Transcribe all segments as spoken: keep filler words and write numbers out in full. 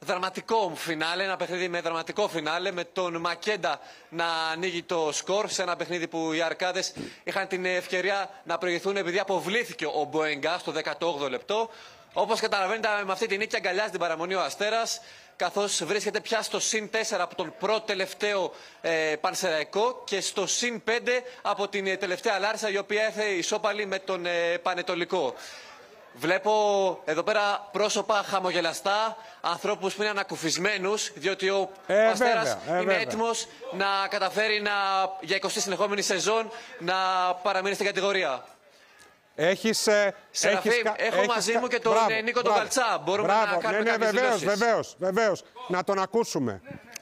δραματικό φινάλε, ένα παιχνίδι με δραματικό φινάλε, με τον Μακέντα να ανοίγει το σκορ σε ένα παιχνίδι που οι Αρκάδες είχαν την ευκαιρία να προηγηθούν επειδή αποβλήθηκε ο Μποέγκα στο δέκατο όγδοο λεπτό. Όπως καταλαβαίνετε, με αυτή τη νίκη αγκαλιάζει την παραμονή ο Αστέρας, καθώς βρίσκεται πια στο συν τέσσερα από τον πρώτο τελευταίο ε, Πανσεραϊκό και στο συν πέντε από την ε, τελευταία Λάρισα, η οποία έφερε ισόπαλη με τον ε, Πανετολικό. Βλέπω εδώ πέρα πρόσωπα χαμογελαστά, ανθρώπους που είναι ανακουφισμένους, διότι ο ε, Αστέρας βέβαια, ε, είναι βέβαια. έτοιμος να καταφέρει να, για εικοστή συνεχόμενη σεζόν να παραμείνει στην κατηγορία. Έχεις, ε, Σεραφείμ, έχεις, έχω έχεις, μαζί μου και τον μπράβο, Νίκο τον μπράβο, Καλτσά. Μπορούμε μπράβο, να κάνουμε ναι, ναι, κάποιες βεβαίως, δηλώσεις. βεβαίως, βεβαίως. Να τον ακούσουμε.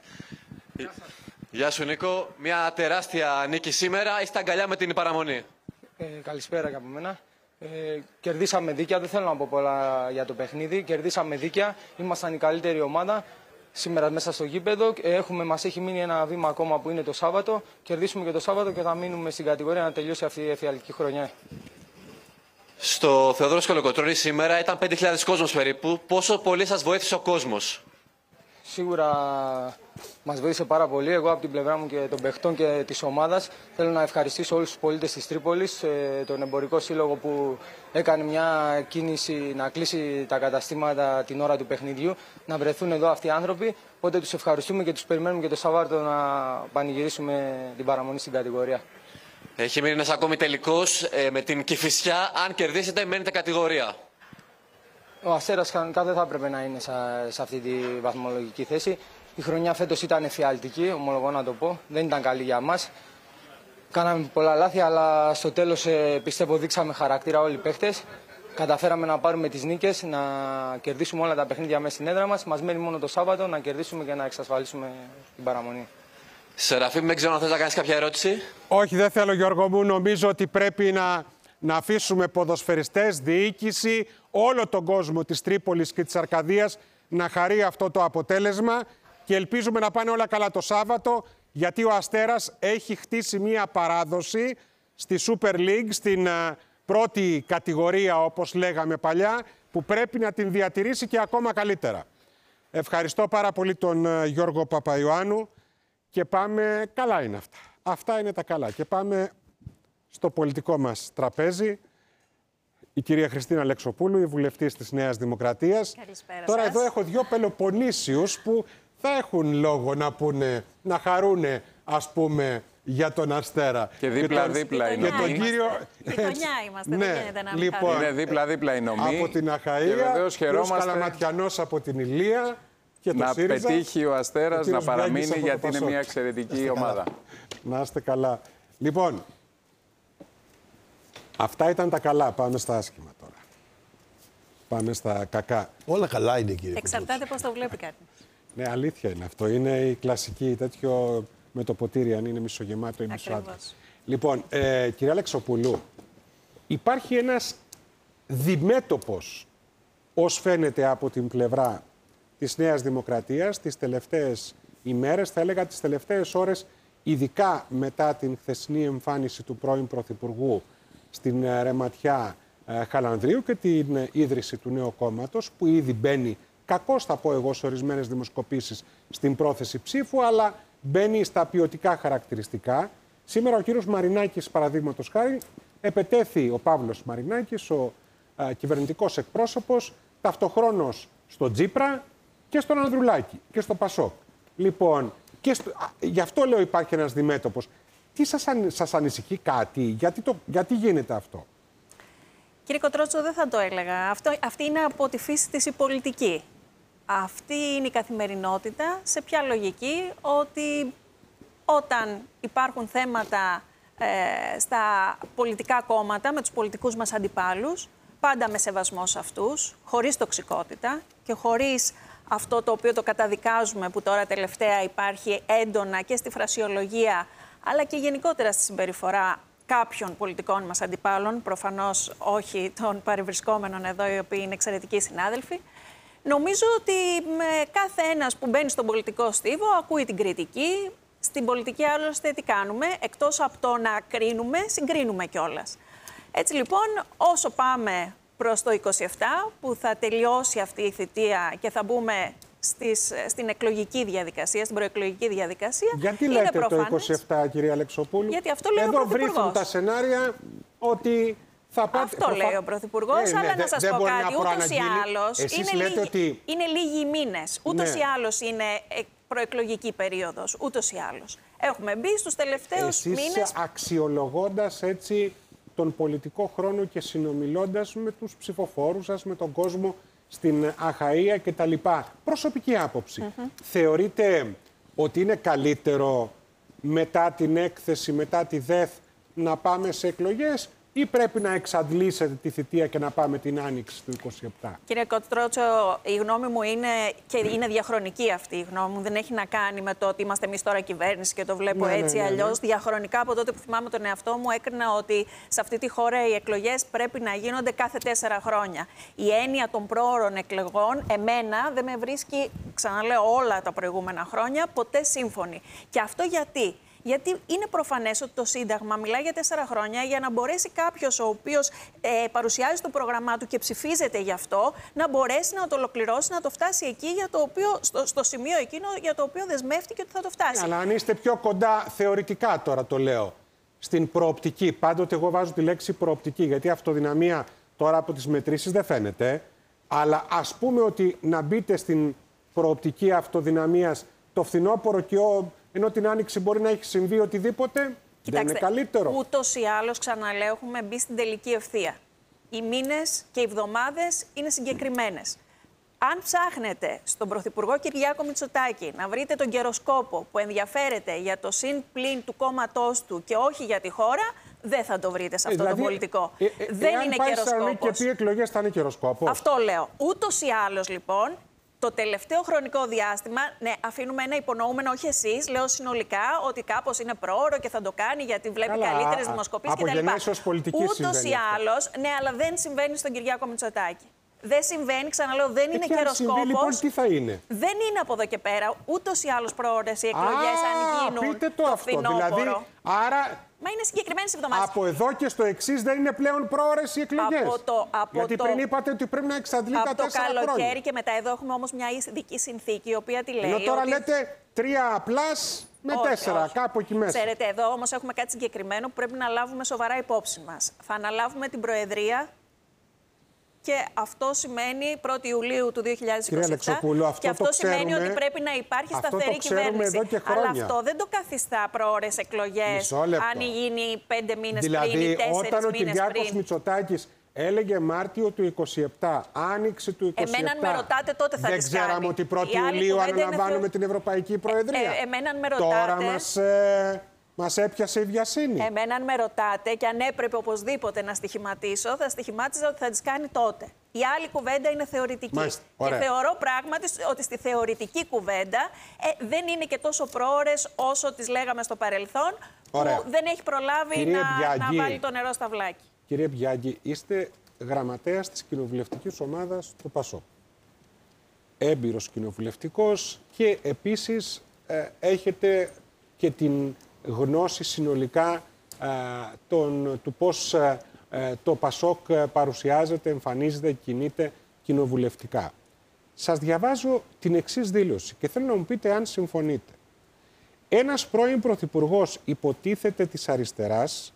Γεια σου Νίκο, μια τεράστια νίκη σήμερα. Είστε αγκαλιά με την παραμονή. Ε, καλησπέρα και από μένα. Ε, κερδίσαμε δίκαια, δεν θέλω να πω πολλά για το παιχνίδι. Κερδίσαμε δίκαια, ήμασταν η καλύτερη ομάδα. Σήμερα μέσα στο γήπεδο έχουμε, μας έχει μείνει ένα βήμα ακόμα που είναι το Σάββατο. Κερδίσουμε και το Σάββατο και θα μείνουμε στην κατηγορία να τελειώσει αυτή η εφιαλτική χρονιά. Στο Θεοδόρος Κολοκοτρώνη σήμερα ήταν πέντε χιλιάδες κόσμος περίπου. Πόσο πολύ σας βοήθησε ο κόσμος? Σίγουρα μας βοήθησε πάρα πολύ. Εγώ από την πλευρά μου και των παιχτών και της ομάδας θέλω να ευχαριστήσω όλους τους πολίτες της Τρίπολης, τον Εμπορικό Σύλλογο που έκανε μια κίνηση να κλείσει τα καταστήματα την ώρα του παιχνιδιού, να βρεθούν εδώ αυτοί οι άνθρωποι. Οπότε τους ευχαριστούμε και τους περιμένουμε και το Σαββάτο να πανηγυρίσουμε την παραμονή στην κατηγορία. Έχει μείνει ένας ακόμη τελικός ε, με την Κηφισιά. Αν κερδίσετε, μένετε κατηγορία. Ο Αστέρας κανονικά δεν θα έπρεπε να είναι σε αυτή τη βαθμολογική θέση. Η χρονιά φέτος ήταν εφιαλτική, ομολογώ να το πω. Δεν ήταν καλή για μας. Κάναμε πολλά λάθη, αλλά στο τέλος ε, πιστεύω δείξαμε χαρακτήρα όλοι οι παίχτες. Καταφέραμε να πάρουμε τις νίκες, να κερδίσουμε όλα τα παιχνίδια μέσα στην έδρα μας. Μας μένει μόνο το Σάββατο να κερδίσουμε και να εξασφαλίσουμε την παραμονή. Σεραφείμ, δεν ξέρω αν θες να κάνεις κάποια ερώτηση. Όχι, δεν θέλω Γιώργο μου. Νομίζω ότι πρέπει να, να αφήσουμε ποδοσφαιριστές, διοίκηση, όλο τον κόσμο της Τρίπολης και της Αρκαδίας να χαρεί αυτό το αποτέλεσμα και ελπίζουμε να πάνε όλα καλά το Σάββατο, γιατί ο Αστέρας έχει χτίσει μία παράδοση στη Super League, στην uh, πρώτη κατηγορία όπως λέγαμε παλιά, που πρέπει να την διατηρήσει και ακόμα καλύτερα. Ευχαριστώ πάρα πολύ τον uh, Γιώργο Παπαϊωάννου και πάμε, καλά είναι αυτά. Αυτά είναι τα καλά και πάμε στο πολιτικό μας τραπέζι. Η κυρία Χριστίνα Αλεξοπούλου, η βουλευτής της Νέας Δημοκρατίας. Καλησπέρα Τώρα σας. εδώ έχω δύο Πελοποννήσιους που θα έχουν λόγο να πούνε, να χαρούνε, ας πούμε, για τον Αστέρα. Και δίπλα-δίπλα οι νομοί. Και τον κύριο... Γειτονιά είμαστε, ναι, δεν γίνεται να μην λοιπόν, χαρούμε. Είναι δίπλα-δίπλα οι νομοί. Από την Αχαΐα, και βεβαίως ο Καλαματιανός από την Ηλία και το να ΣΥΡΙΖΑ, πετύχει ο Αστέρας ο να κύριος παραμείνει, Μπέγκης από γιατί το είναι Πασόκ. μια εξαιρετική Να είστε ομάδα. καλά. Να είστε καλά. Λοιπόν, αυτά ήταν τα καλά. Πάμε στα άσχημα τώρα. Πάμε στα κακά. Όλα καλά είναι, κύριε. Εξαρτάται πώς το βλέπει κάτι. Ναι, αλήθεια είναι αυτό. Είναι η κλασική τέτοιο με το ποτήρι, αν είναι μισογεμάτο ή μισοάδιο. Ακριβώς. Λοιπόν, ε, κυρία Αλεξοπούλου, υπάρχει ένας διμέτωπος, ως φαίνεται από την πλευρά της Νέας Δημοκρατίας, τις τελευταίες ημέρες, θα έλεγα τις τελευταίες ώρες, ειδικά μετά την χθεσινή εμφάνιση του πρώην Πρωθυπουργού στην ε, Ρεματιά ε, Χαλανδρίου και την ε, ίδρυση του νέου κόμματος, που ήδη μπαίνει, κακώς θα πω εγώ, σε ορισμένες δημοσκοπήσεις στην πρόθεση ψήφου, αλλά μπαίνει στα ποιοτικά χαρακτηριστικά. Σήμερα ο κύριος Μαρινάκης, παραδείγματος χάρη, επετέθη ο Παύλος Μαρινάκης, ο α, κυβερνητικός εκπρόσωπος, ταυτοχρόνως στον Τσίπρα και στον Ανδρουλάκη και στο Πασόκ. Λοιπόν, και στο, α, γι' αυτό λέω υπάρχει ένας διμέτωπος. Τι σας, αν, σας ανησυχεί κάτι, γιατί, το, γιατί γίνεται αυτό? Κύριε Κοτρότσο, δεν θα το έλεγα. Αυτό, αυτή είναι από τη φύση της η πολιτική. Αυτή είναι η καθημερινότητα. Σε ποια λογική? Ότι όταν υπάρχουν θέματα ε, στα πολιτικά κόμματα, με τους πολιτικούς μας αντιπάλους, πάντα με σεβασμό σε αυτούς, χωρίς τοξικότητα και χωρίς αυτό το οποίο το καταδικάζουμε, που τώρα τελευταία υπάρχει έντονα και στη φρασιολογία, αλλά και γενικότερα στη συμπεριφορά κάποιων πολιτικών μας αντιπάλων, προφανώς όχι των παρευρισκόμενων εδώ, οι οποίοι είναι εξαιρετικοί συνάδελφοι. Νομίζω ότι με κάθε ένας που μπαίνει στον πολιτικό στίβο ακούει την κριτική. Στην πολιτική άλλωστε τι κάνουμε? Εκτός από το να κρίνουμε, συγκρίνουμε κιόλας. Έτσι λοιπόν, όσο πάμε προς το είκοσι επτά, που θα τελειώσει αυτή η θητεία και θα μπούμε στις, στην εκλογική διαδικασία, στην προεκλογική διαδικασία. Γιατί είναι λέτε προφανές, το είκοσι επτά, κυρία Αλεξοπούλου? Γιατί αυτό λέει Εδώ ο Πρωθυπουργός. βρίσκουν τα σενάρια ότι θα πάτε... Αυτό προφα... λέει ο Πρωθυπουργός, ε, ναι, αλλά δε, να σας δεν πω μπορεί κάτι, να ούτως ή άλλως Εσείς είναι, λέτε λίγοι, ότι... είναι λίγοι οι μήνες, ούτως ναι. ή άλλως είναι προεκλογική περίοδος, ούτως ή άλλως. Έχουμε μπει στους τελευταίους Εσείς μήνες... αξιολογώντας έτσι τον πολιτικό χρόνο και συνομιλώντας με τους ψηφοφόρους σας, με τον κόσμο στην Αχαΐα κτλ. Προσωπική άποψη. Mm-hmm. Θεωρείτε ότι είναι καλύτερο μετά την έκθεση, μετά τη ΔΕΘ να πάμε σε εκλογές ή πρέπει να εξαντλήσετε τη θητεία και να πάμε την άνοιξη του είκοσι επτά? Κύριε Κοτρότσο, η γνώμη μου είναι και είναι διαχρονική αυτή η γνώμη μου. Δεν έχει να κάνει με το ότι είμαστε εμείς τώρα κυβέρνηση και το βλέπω ναι, έτσι ναι, ναι, αλλιώς. ναι. Διαχρονικά από τότε που θυμάμαι τον εαυτό μου έκρινα ότι σε αυτή τη χώρα οι εκλογές πρέπει να γίνονται κάθε τέσσερα χρόνια. Η έννοια των πρόωρων εκλογών εμένα δεν με βρίσκει, ξαναλέω, όλα τα προηγούμενα χρόνια ποτέ σύμφωνη. Και αυτό γιατί? Γιατί είναι προφανές ότι το Σύνταγμα μιλάει για τέσσερα χρόνια για να μπορέσει κάποιος ο οποίος ε, παρουσιάζει το πρόγραμμά του και ψηφίζεται γι' αυτό να μπορέσει να το ολοκληρώσει, να το φτάσει εκεί για το οποίο, στο, στο σημείο εκείνο για το οποίο δεσμεύτηκε ότι θα το φτάσει. Αλλά αν είστε πιο κοντά, θεωρητικά τώρα το λέω, στην προοπτική, πάντοτε εγώ βάζω τη λέξη προοπτική, γιατί αυτοδυναμία τώρα από τις μετρήσεις δεν φαίνεται, αλλά ας πούμε ότι να μπείτε στην προοπτική αυτοδυναμίας το φθινόπωρο και ο... ενώ την άνοιξη μπορεί να έχει συμβεί οτιδήποτε, Κοιτάξτε, δεν είναι καλύτερο? Ούτως ή άλλως, ξαναλέω, έχουμε μπει στην τελική ευθεία. Οι μήνες και οι εβδομάδες είναι συγκεκριμένες. Αν ψάχνετε στον Πρωθυπουργό Κυριάκο Μητσοτάκη να βρείτε τον καιροσκόπο που ενδιαφέρεται για το συν πλην του κόμματός του και όχι για τη χώρα, δεν θα το βρείτε σε αυτό δηλαδή, το πολιτικό. Ε, ε, δεν εάν είναι πάει καιροσκόπος. Και πει εκλογές θα είναι καιροσκόπος. Αυτό λέω. Ούτως ή άλλως, λοιπόν, το τελευταίο χρονικό διάστημα, ναι, αφήνουμε ένα υπονοούμενο, όχι εσείς, λέω συνολικά, ότι κάπως είναι πρόωρο και θα το κάνει γιατί βλέπει καλύτερες δημοσκοπήσεις κτλ. Από γενέσεως πολιτικής Ούτως ή άλλως, ναι, αλλά δεν συμβαίνει στον Κυριάκο Μητσοτάκη. Δεν συμβαίνει, ξαναλέω, δεν είναι ε, καιροσκόπος. συμβεί, λοιπόν, τι θα είναι? Δεν είναι από εδώ και πέρα. Ούτως ή άλλως πρόωρες οι εκλογές αν γίνουν πείτε το, το αυτό. φθινόπωρο. Δηλαδή, άρα... Μα είναι συγκεκριμένες εβδομάδες. Από εδώ και στο εξής δεν είναι πλέον πρόωρες οι εκλογές. Από το, από Γιατί το, πριν είπατε ότι πρέπει να εξαντλεί τα τέσσερα χρόνια. Από το καλοκαίρι και μετά εδώ έχουμε όμως μια ειδική συνθήκη η οποία τη λέει. Ενώ τώρα ότι... λέτε τρία πλάς με όχι, τέσσερα, όχι. κάπου εκεί μέσα. Ξέρετε, εδώ όμως έχουμε κάτι συγκεκριμένο που πρέπει να λάβουμε σοβαρά υπόψη μας. Θα αναλάβουμε την Προεδρία και αυτό σημαίνει πρώτη Ιουλίου του δύο χιλιάδες είκοσι επτά. Κυρία Αλεξοπούλου, αυτό και αυτό το σημαίνει ξέρουμε, ότι πρέπει να υπάρχει αυτό σταθερή το ξέρουμε κυβέρνηση. εδώ και χρόνια. Αλλά αυτό δεν το καθιστά πρόωρες εκλογές αν γίνει πέντε μήνες δηλαδή, πριν ή τέσσερις όταν ο μήνες Κυριάκος πριν. Μητσοτάκης έλεγε Μάρτιο του είκοσι επτά, άνοιξη του είκοσι επτά. Εμένα αν με ρωτάτε τότε θα δεν τις ξέραμε κάνει. ότι πρώτη Η άλλη Ιουλίου κουβέντα είναι αναλαμβάνουμε θεω- την Ευρωπαϊκή Προεδρία. Ε, ε, εμένα αν με ρωτάτε... Τώρα μας, ε, μας έπιασε η βιασύνη. Εμένα αν με ρωτάτε και αν έπρεπε οπωσδήποτε να στοιχηματίσω, θα στοιχημάτιζα ότι θα τις κάνει τότε. Η άλλη κουβέντα είναι θεωρητική. Μάλιστα. Και Ωραία. θεωρώ πράγματι ότι στη θεωρητική κουβέντα ε, δεν είναι και τόσο πρόωρες όσο τις λέγαμε στο παρελθόν, Ωραία. που δεν έχει προλάβει Κύριε να, Μπιάγκη, να βάλει το νερό στα βλάκια. Κύριε Μπιάγκη, είστε γραμματέας της κοινοβουλευτικής ομάδας του ΠΑΣΟΚ. Έμπειρος κοινοβουλευτικός και επίσης ε, έχετε και την γνώση συνολικά ε, τον, του πώς ε, το ΠΑΣΟΚ παρουσιάζεται, εμφανίζεται, κινείται κοινοβουλευτικά. Σας διαβάζω την εξής δήλωση και θέλω να μου πείτε αν συμφωνείτε. Ένας πρώην πρωθυπουργός υποτίθεται της αριστεράς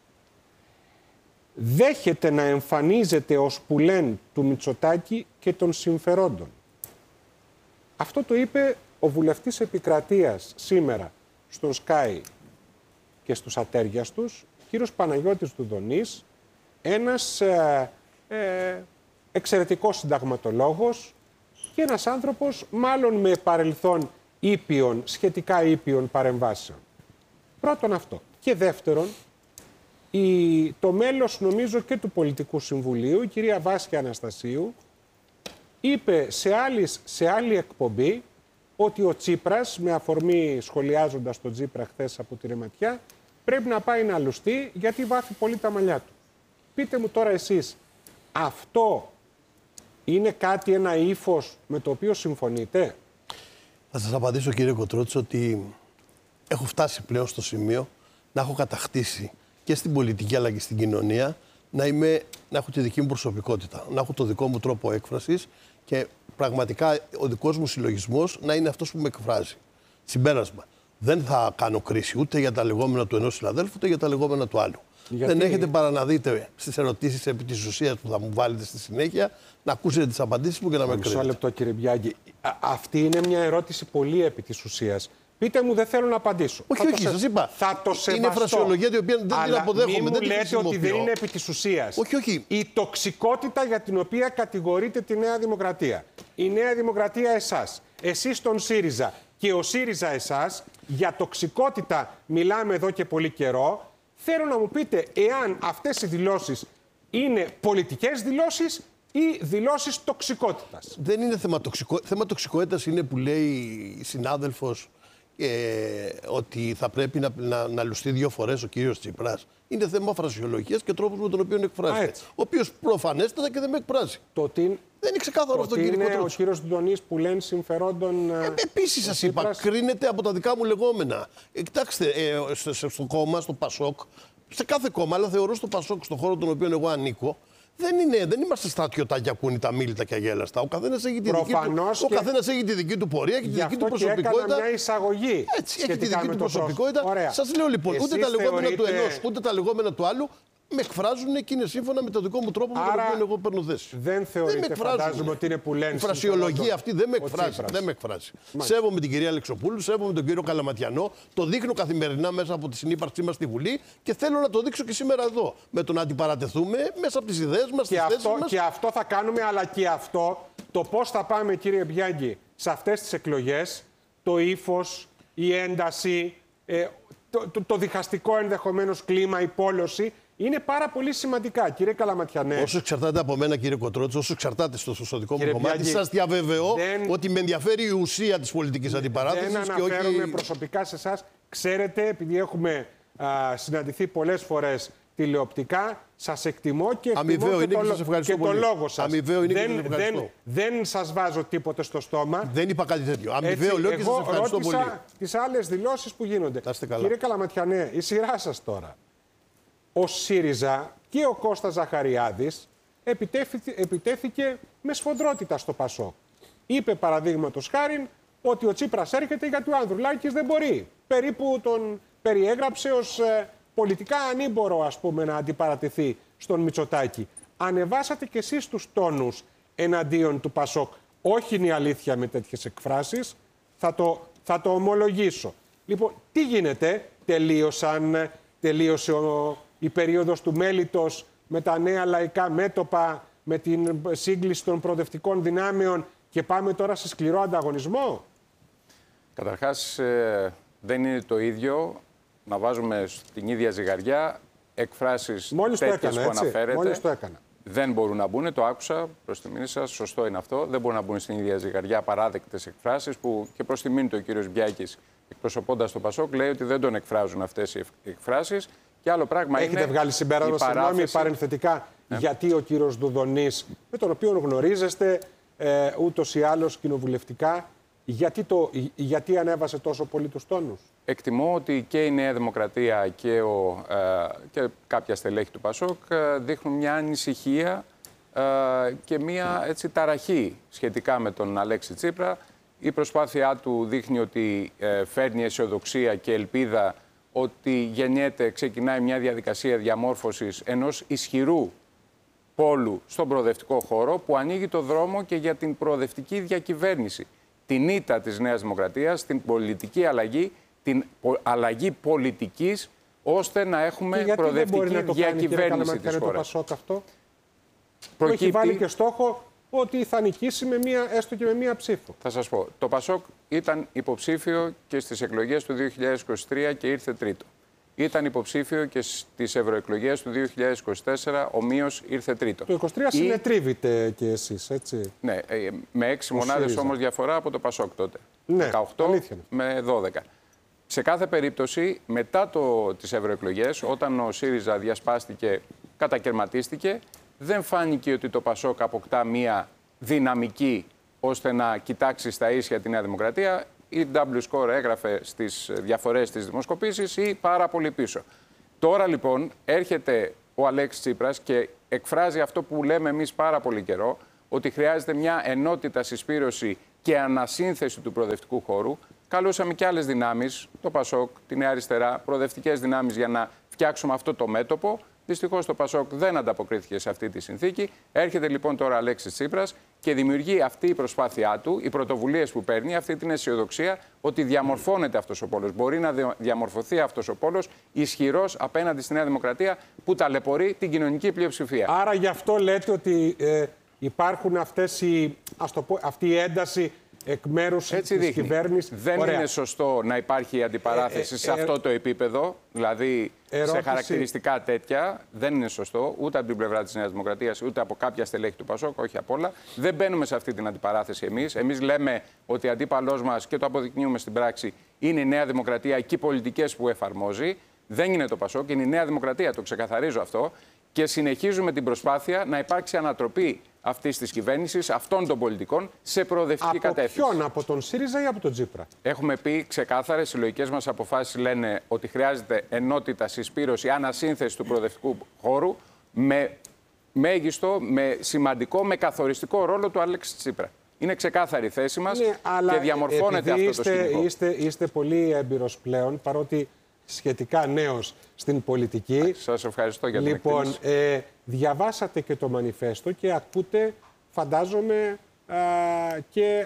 δέχεται να εμφανίζεται ως πουλέν του Μητσοτάκη και των συμφερόντων. Αυτό το είπε ο βουλευτής Επικρατείας σήμερα στον Sky και στους ατέριας τους, κύριος Παναγιώτης Δουδονής, ένας ε, ε, εξαιρετικός συνταγματολόγος και ένας άνθρωπος μάλλον με παρελθόν ήπιων, σχετικά ήπιων παρεμβάσεων. Πρώτον αυτό. Και δεύτερον, η, το μέλος νομίζω και του Πολιτικού Συμβουλίου, η κυρία Βάσια Αναστασίου, είπε σε, άλλης, σε άλλη εκπομπή ότι ο Τσίπρας, με αφορμή σχολιάζοντας τον Τσίπρα χθες από τη Ρεματιά, πρέπει να πάει να λουστεί γιατί βάφει πολύ τα μαλλιά του. Πείτε μου τώρα εσείς, αυτό είναι κάτι, ένα ύφος με το οποίο συμφωνείτε? Θα σας απαντήσω, κύριε Κοτρότσο, ότι έχω φτάσει πλέον στο σημείο να έχω κατακτήσει και στην πολιτική αλλά και στην κοινωνία να, είμαι, να έχω τη δική μου προσωπικότητα, να έχω το δικό μου τρόπο έκφρασης και πραγματικά ο δικός μου συλλογισμός να είναι αυτός που με εκφράζει. Συμπέρασμα. Δεν θα κάνω κρίση ούτε για τα λεγόμενα του ενός συναδέλφου, ούτε για τα λεγόμενα του άλλου. Γιατί... Δεν έχετε παρά να δείτε στις ερωτήσεις επί της ουσίας που θα μου βάλετε στη συνέχεια, να ακούσετε τις απαντήσεις μου και να με κρίνετε. Μισό λεπτό, κύριε Μπιάγκη. Αυτή είναι μια ερώτηση πολύ επί της ουσίας. Πείτε μου, δεν θέλω να απαντήσω. Όχι, θα όχι, το σας είπα. Θα το σεβαστώ. Είναι φρασιολογία την οποία δεν Αλλά την αποδέχομαι. Μην μου δεν την λέτε ότι δεν είναι επί της ουσίας. Όχι, όχι. Η τοξικότητα για την οποία κατηγορείτε τη Νέα Δημοκρατία. Η Νέα Δημοκρατία εσάς. Εσείς τον ΣΥΡΙΖΑ. Και ο ΣΥΡΙΖΑ εσάς. Για τοξικότητα μιλάμε εδώ και πολύ καιρό. Θέλω να μου πείτε εάν αυτές οι δηλώσεις είναι πολιτικές δηλώσεις ή δηλώσεις τοξικότητας. Δεν είναι θέμα, τοξικο... θέμα τοξικότητας, είναι που λέει η συνάδελφος ε, ότι θα πρέπει να, να, να λουστεί δύο φορές ο κύριος Τσίπρας. Είναι θέμα φρασιολογίας και τρόπος με τον οποίο εκφράζεται. Ο οποίος προφανέστατα και δεν με εκφράζει. Το ότι δεν είναι ξεκάθαρο αυτό, κύριε είναι Κοτρότσο. ο κύριος Ντονής που λένε συμφερόντων. Ε, Επίσης σας είπα, κρίνεται από τα δικά μου λεγόμενα. Ε, κοιτάξτε, ε, στο, στο κόμμα, στο Πασόκ, σε κάθε κόμμα, αλλά θεωρώ στο Πασόκ, στον χώρο τον οποίο εγώ ανήκω, δεν, είναι, δεν είμαστε στρατιωτάκια που είναι τα μίλητα και αγέλαστα. Ο καθένας έχει, ο καθένας έχει τη δική του πορεία και τη δική του προσωπικότητα. Έκανα μια εισαγωγή. Έτσι, έχει τη δική του προσωπικότητα. Σας λέω λοιπόν, ούτε τα λεγόμενα θεωρείτε... του ενός, ούτε τα λεγόμενα του άλλου με εκφράζουν και είναι σύμφωνα με τον δικό μου τρόπο με τον οποίο εγώ παίρνω θέση. Δεν θεωρείτε, φαντάζομαι, ότι είναι που λένε. Η φρασιολογία αυτή δεν με εκφράζει. Δεν με εκφράζει. Σέβομαι την κυρία Αλεξοπούλου, σέβομαι τον κύριο Καλαματιανό, το δείχνω καθημερινά μέσα από τη συνύπαρξή μας στη Βουλή και θέλω να το δείξω και σήμερα εδώ. Με το να αντιπαρατεθούμε μέσα από τις ιδέες μας, τις θέσεις μας. Και αυτό θα κάνουμε, αλλά και αυτό, το πώς θα πάμε, κύριε Μπιάγκη, σε αυτές τις εκλογές, το ύφος, η ένταση, ε, το, το, το διχαστικό ενδεχομένως κλίμα, η πόλωση. Είναι πάρα πολύ σημαντικά, κύριε Καλαματιανέ. Όσο εξαρτάται από μένα, κύριε Κοτρότσο, όσο εξαρτάται στο, στο δικό μου κομμάτι, σας διαβεβαιώ δεν... ότι με ενδιαφέρει η ουσία της πολιτικής αντιπαράθεσης. Δεν αναφέρομαι και όχι... προσωπικά σε εσάς. Ξέρετε, επειδή έχουμε α, συναντηθεί πολλές φορές τηλεοπτικά, σας εκτιμώ και εκτιμώ Αμοιβαίο και, είναι το, και, σας και το λόγο σας. Αμοιβαίο είναι δεν, και σας ευχαριστώ. Δεν, δεν σας βάζω τίποτε στο στόμα. Δεν είπα κάτι τέτοιο. Αμοιβαίο λέω και σας ευχαριστώ πολύ. Εγώ ρώτησα τις άλλες δηλώσεις που γίνονται. Κύριε Καλαματιανέ, η σειρά σας τώρα. Ο ΣΥΡΙΖΑ και ο Κώστας Ζαχαριάδης επιτέθηκε, επιτέθηκε με σφοδρότητα στο Πασόκ. Είπε παραδείγματος χάριν ότι ο Τσίπρας έρχεται γιατί ο Ανδρουλάκης δεν μπορεί. Περίπου τον περιέγραψε ως ε, πολιτικά ανήμπορο, ας πούμε, να αντιπαρατεθεί στον Μητσοτάκη. Ανεβάσατε κι εσείς τους τόνους εναντίον του Πασόκ. Όχι είναι η αλήθεια με τέτοιες εκφράσεις. Θα το, θα το ομολογήσω. Λοιπόν, τι γίνεται, τελείωσαν, τελείωσε ο, η περίοδος του μέλιτος με τα νέα λαϊκά μέτωπα, με την σύγκληση των προοδευτικών δυνάμεων και πάμε τώρα σε σκληρό ανταγωνισμό. Καταρχάς, ε, δεν είναι το ίδιο να βάζουμε στην ίδια ζυγαριά εκφράσεις Μόλις τέτοιες το έκανα, που έτσι. αναφέρετε. Μόλις το έκανα. Δεν μπορούν να μπουν, το άκουσα προς τη μήνυ σας, σωστό είναι αυτό. Δεν μπορούν να μπουν στην ίδια ζυγαριά παράδεκτες εκφράσεις που και προς τη μήνυ του ο κύριος Μπιάκης, εκπροσωπώντας το Πασόκ, λέει ότι δεν τον εκφράζουν αυτές οι εκφράσεις. Και άλλο πράγμα Έχετε είναι βγάλει συμπέρασμα, συγγνώμη, παρενθετικά, ναι. γιατί ο κύριος Δουδονής, με τον οποίο γνωρίζεστε ε, ούτως ή άλλως κοινοβουλευτικά, γιατί, το, γιατί ανέβασε τόσο πολύ τους τόνους. Εκτιμώ ότι και η Νέα Δημοκρατία και, ο, ε, και κάποια στελέχη του Πασόκ ε, δείχνουν μια ανησυχία ε, και μια έτσι, ταραχή σχετικά με τον Αλέξη Τσίπρα. Η προσπάθειά του δείχνει ότι ε, φέρνει αισιοδοξία και ελπίδα ότι γεννιέται, ξεκινάει μια διαδικασία διαμόρφωσης ενός ισχυρού πόλου στον προοδευτικό χώρο που ανοίγει το δρόμο και για την προοδευτική διακυβέρνηση. Την ήττα της Νέας Δημοκρατίας, την πολιτική αλλαγή, την αλλαγή πολιτικής, ώστε να έχουμε και προοδευτική δεν μπορεί να διακυβέρνηση της χώρας. Το Πασόκ αυτό. Προκύπτει... Έχει βάλει και στόχο ότι θα νικήσει με μία, έστω και με μία ψήφο. Θα σας πω, το Πασόκ ήταν υποψήφιο και στις εκλογές του δύο χιλιάδες είκοσι τρία και ήρθε τρίτο. Ήταν υποψήφιο και στις ευρωεκλογές του δύο χιλιάδες είκοσι τέσσερα, ομοίως ήρθε τρίτο. Το είκοσι τρία Ή... συνετρίβετε κι εσείς, έτσι. Ναι, με έξι μονάδες όμως διαφορά από το Πασόκ τότε. Ναι, δεκαοκτώ αλήθεια. Με δώδεκα. Σε κάθε περίπτωση, μετά το, τις ευρωεκλογές, όταν ο ΣΥΡΙΖΑ διασπάστηκε, κατακαιρματίστηκε, δεν φάνηκε ότι το Πασόκ αποκτά μία δυναμική ώστε να κοιτάξει στα ίσια τη Νέα Δημοκρατία. Η ντάμπλιου Score έγραφε στις διαφορές της δημοσκοπήσεις ή πάρα πολύ πίσω. Τώρα λοιπόν έρχεται ο Αλέξης Τσίπρας και εκφράζει αυτό που λέμε εμείς πάρα πολύ καιρό, ότι χρειάζεται μια ενότητα, συσπήρωση και ανασύνθεση του προοδευτικού χώρου. Καλούσαμε και άλλες δυνάμεις, το ΠΑΣΟΚ, τη Νέα Αριστερά, προοδευτικές δυνάμεις για να φτιάξουμε αυτό το μέτωπο. Δυστυχώς το ΠΑΣΟΚ δεν ανταποκρίθηκε σε αυτή τη συνθήκη. Έρχεται λοιπόν τώρα ο Αλέξης Τσίπρας και δημιουργεί αυτή η προσπάθειά του, οι πρωτοβουλίες που παίρνει, αυτή την αισιοδοξία ότι διαμορφώνεται αυτός ο πόλος. Μπορεί να διαμορφωθεί αυτός ο πόλος ισχυρός απέναντι στη Νέα Δημοκρατία που ταλαιπωρεί την κοινωνική πλειοψηφία. Άρα γι' αυτό λέτε ότι ε, υπάρχουν αυτές οι, ας το πω, αυτή η ένταση εκ μέρους της κυβέρνησης. Δεν Ωραία. είναι σωστό να υπάρχει αντιπαράθεση ε, ε, σε αυτό το επίπεδο, δηλαδή ερώτηση... σε χαρακτηριστικά τέτοια. Δεν είναι σωστό ούτε από την πλευρά της Νέας Δημοκρατίας, ούτε από κάποια στελέχη του ΠΑΣΟΚ, όχι απ' όλα. Δεν μπαίνουμε σε αυτή την αντιπαράθεση εμείς. Εμείς λέμε ότι αντίπαλός μας, και το αποδεικνύουμε στην πράξη, είναι η Νέα Δημοκρατία και οι πολιτικές που εφαρμόζει. Δεν είναι το ΠΑΣΟΚ, είναι η Νέα Δημοκρατία, το ξεκαθαρίζω αυτό. Και συνεχίζουμε την προσπάθεια να υπάρξει ανατροπή αυτής της κυβέρνησης, αυτών των πολιτικών, σε προοδευτική από κατεύθυνση. Από ποιον, από τον ΣΥΡΙΖΑ ή από τον Τσίπρα? Έχουμε πει ξεκάθαρα, οι συλλογικές μας αποφάσεις λένε ότι χρειάζεται ενότητα, συσπήρωση, ανασύνθεση του προοδευτικού χώρου με μέγιστο, με σημαντικό, με καθοριστικό ρόλο του Αλέξη Τσίπρα. Είναι ξεκάθαρη η θέση μας ναι, και διαμορφώνεται αυτό είστε, το σκηνικό. Είστε, είστε πολύ έμπειρος πλέον, παρότι σχετικά νέος στην πολιτική. Σας ευχαριστώ για την λοιπόν, εκτίμηση. Ε, διαβάσατε και το μανιφέστο και ακούτε, φαντάζομαι, α, και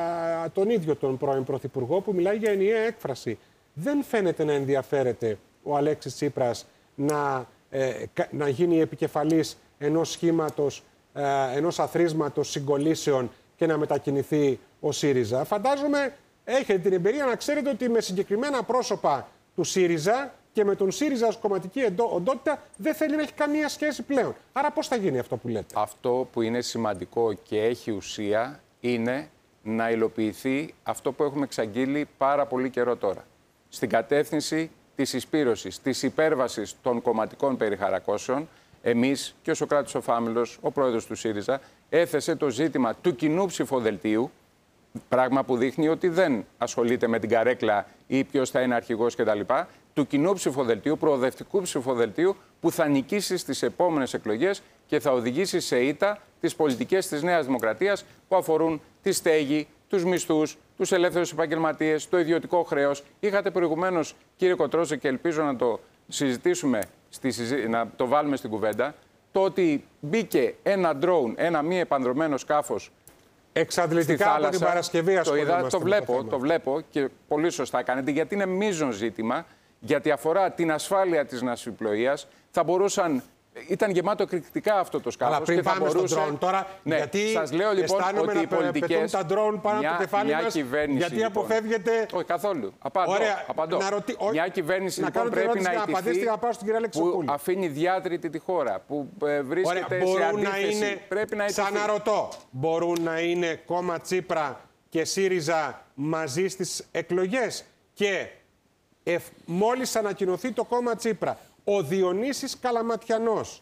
α, τον ίδιο τον πρώην Πρωθυπουργό που μιλάει για ενιαία έκφραση. Δεν φαίνεται να ενδιαφέρεται ο Αλέξης Τσίπρας να, ε, να γίνει επικεφαλής ενός σχήματος, ε, ενός αθροίσματος συγκολήσεων και να μετακινηθεί ο ΣΥΡΙΖΑ. Φαντάζομαι έχετε την εμπειρία να ξέρετε ότι με συγκεκριμένα πρόσωπα του ΣΥΡΙΖΑ και με τον ΣΥΡΙΖΑ ως κομματική οντότητα δεν θέλει να έχει καμία σχέση πλέον. Άρα πώς θα γίνει αυτό που λέτε? Αυτό που είναι σημαντικό και έχει ουσία είναι να υλοποιηθεί αυτό που έχουμε εξαγγείλει πάρα πολύ καιρό τώρα. Στην κατεύθυνση της εισπύρωσης, της υπέρβασης των κομματικών περιχαρακώσεων, εμείς και ο Σωκράτης ο Φάμιλος, ο πρόεδρος του ΣΥΡΙΖΑ, έθεσε το ζήτημα του κοινού ψηφοδελτίου, πράγμα που δείχνει ότι δεν ασχολείται με την καρέκλα ή ποιος θα είναι αρχηγός κτλ. Του κοινού ψηφοδελτίου, προοδευτικού ψηφοδελτίου που θα νικήσει στις επόμενες εκλογές και θα οδηγήσει σε ήττα τις πολιτικές της Νέας Δημοκρατίας που αφορούν τη στέγη, τους μισθούς, τους ελεύθερους επαγγελματίες, το ιδιωτικό χρέος. Είχατε προηγουμένως, κύριε Κοτρόζε, και ελπίζω να το συζητήσουμε, στη συζή... να το βάλουμε στην κουβέντα, το ότι μπήκε ένα ντρόουν, ένα μη επανδρωμένο σκάφος εξαντλητικά από την Παρασκευή, το, είδα, το, βλέπω, το, το βλέπω και πολύ σωστά κάνετε, γιατί είναι μείζον ζήτημα, γιατί αφορά την ασφάλεια της ναυσιπλοείας. Θα μπορούσαν, ήταν γεμάτο εκρηκτικά αυτό το σκάφος. Αλλά πριν και θα πάμε μπορούσε, στον drone τώρα, ναι, γιατί σας λέω λοιπόν ότι να οι πολιτικές, τα drone πάνω μια, από το κεφάλι μας, γιατί λοιπόν, αποφεύγεται... Όχι καθόλου. Απαντώ. Ωραία, απαντώ. Να ρωτι... Μια κυβέρνηση να λοιπόν πρέπει να ιτηθεί, να πάω στην κυρία που αφήνει διάτρητη τη χώρα, που ε, βρίσκεται Ωραία, σε αντίθεση. Να είναι, πρέπει να ιτηθεί. ξαναρωτώ, μπορούν να είναι κόμμα Τσίπρα και ΣΥΡΙΖΑ μαζί στις εκλογές και εφ, μόλις ανακοινωθεί το κόμμα Τσίπρα, ο Διονύσης Καλαματιανός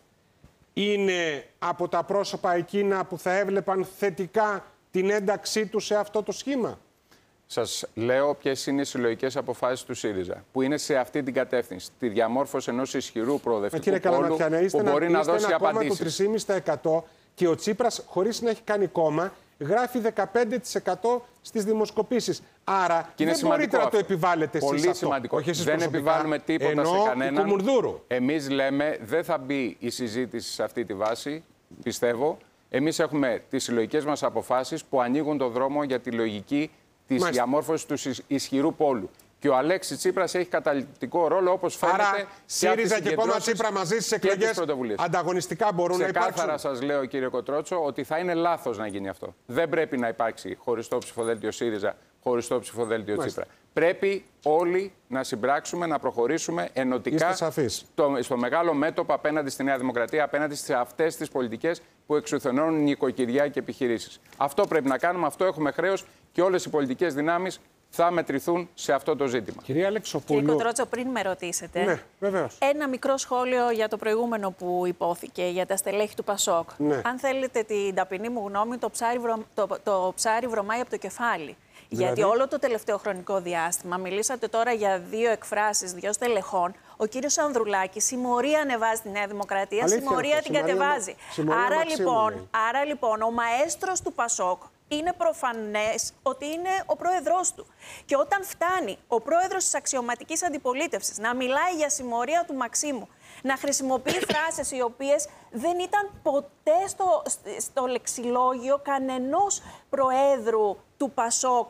είναι από τα πρόσωπα εκείνα που θα έβλεπαν θετικά την ένταξή του σε αυτό το σχήμα? Σας λέω ποιες είναι οι συλλογικές αποφάσεις του ΣΥΡΙΖΑ, που είναι σε αυτή την κατεύθυνση. Τη διαμόρφωση ενός ισχυρού προοδευτικού πόλου που μπορεί να δώσει απαντήσεις. Είστε ένα κόμμα του τρία κόμμα πέντε τοις εκατό και ο Τσίπρας, χωρίς να έχει κάνει κόμμα, γράφει δεκαπέντε τοις εκατό στις δημοσκοπήσεις. Άρα και δεν μπορείτε να το επιβάλλετε εσείς. Πολύ σημαντικό. Όχι εσείς δεν προσωπικά, επιβάλλουμε τίποτα ενώ σε κανέναν. Εμείς λέμε δεν θα μπει η συζήτηση σε αυτή τη βάση, πιστεύω. Εμείς έχουμε τις συλλογικές μας αποφάσεις που ανοίγουν το δρόμο για τη λογική της Μάλιστα. διαμόρφωσης του ισχυρού πόλου. Και ο Αλέξης Τσίπρας έχει καταλυτικό ρόλο, όπως φαίνεται. Άρα, ΣΥΡΙΖΑ και κόμμα Τσίπρα μαζί στις εκλογές ανταγωνιστικά μπορούν να υπάρξουν. Ξεκάθαρα σας λέω, κύριε Κοτρότσο, ότι θα είναι λάθος να γίνει αυτό. Δεν πρέπει να υπάρξει χωριστό ψηφοδέλτιο ΣΥΡΙΖΑ, χωριστό ψηφοδέλτιο Μάλιστα. Τσίπρα. Πρέπει όλοι να συμπράξουμε, να προχωρήσουμε ενωτικά στο, στο μεγάλο μέτωπο απέναντι στη Νέα Δημοκρατία, απέναντι σε αυτές τις πολιτικές που εξουθενώνουν νοικοκυριά και επιχειρήσεις. Αυτό πρέπει να κάνουμε, αυτό έχουμε χρέος και όλες οι πολιτικές δυνάμεις θα μετρηθούν σε αυτό το ζήτημα. Κυρία Αλεξοπούλου. Κύριε Κοτρότσο, πριν με ρωτήσετε, ναι, βεβαίως. ένα μικρό σχόλιο για το προηγούμενο που υπόθηκε, για τα στελέχη του ΠΑΣΟΚ. Ναι. Αν θέλετε την ταπεινή μου γνώμη, το ψάρι, βρο... το... το ψάρι βρωμάει από το κεφάλι. Γιατί Δηλαδή? όλο το τελευταίο χρονικό διάστημα, μιλήσατε τώρα για δύο εκφράσεις, δύο στελεχών. Ο κύριος Ανδρουλάκης συμμορία ανεβάζει τη Νέα Δημοκρατία, Αλήθεια συμμορία αυτό, την συμμορία κατεβάζει. Μα- συμμορία Άρα Μαξίμου, λοιπόν, λέει. άρα λοιπόν, ο μαέστρος του Πασόκ είναι προφανές ότι είναι ο πρόεδρός του. Και όταν φτάνει ο πρόεδρος της αξιωματικής αντιπολίτευσης να μιλάει για συμμορία του Μαξίμου, να χρησιμοποιεί φράσεις οι οποίες δεν ήταν ποτέ στο, στο λεξιλόγιο κανενός προέδρου του Πασόκ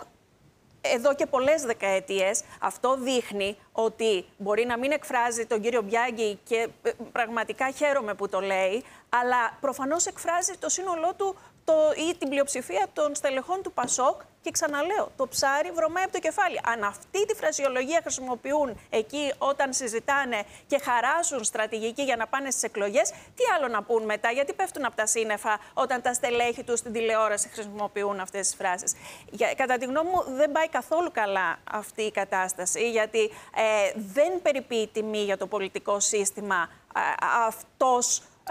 εδώ και πολλές δεκαετίες, αυτό δείχνει ότι μπορεί να μην εκφράζει τον κύριο Μπιάγκη και πραγματικά χαίρομαι που το λέει, αλλά προφανώς εκφράζει το σύνολό του το, ή την πλειοψηφία των στελεχών του Πασόκ και ξαναλέω, το ψάρι βρωμάει από το κεφάλι. Αν αυτή τη φρασιολογία χρησιμοποιούν εκεί όταν συζητάνε και χαράσουν στρατηγική για να πάνε στις εκλογές, τι άλλο να πούν μετά, γιατί πέφτουν από τα σύννεφα όταν τα στελέχη τους στην τηλεόραση χρησιμοποιούν αυτές τις φράσεις. Για, κατά τη γνώμη μου δεν πάει καθόλου καλά αυτή η κατάσταση, γιατί ε, δεν περιποιεί τιμή για το πολιτικό σύστημα ε, αυτός, ε,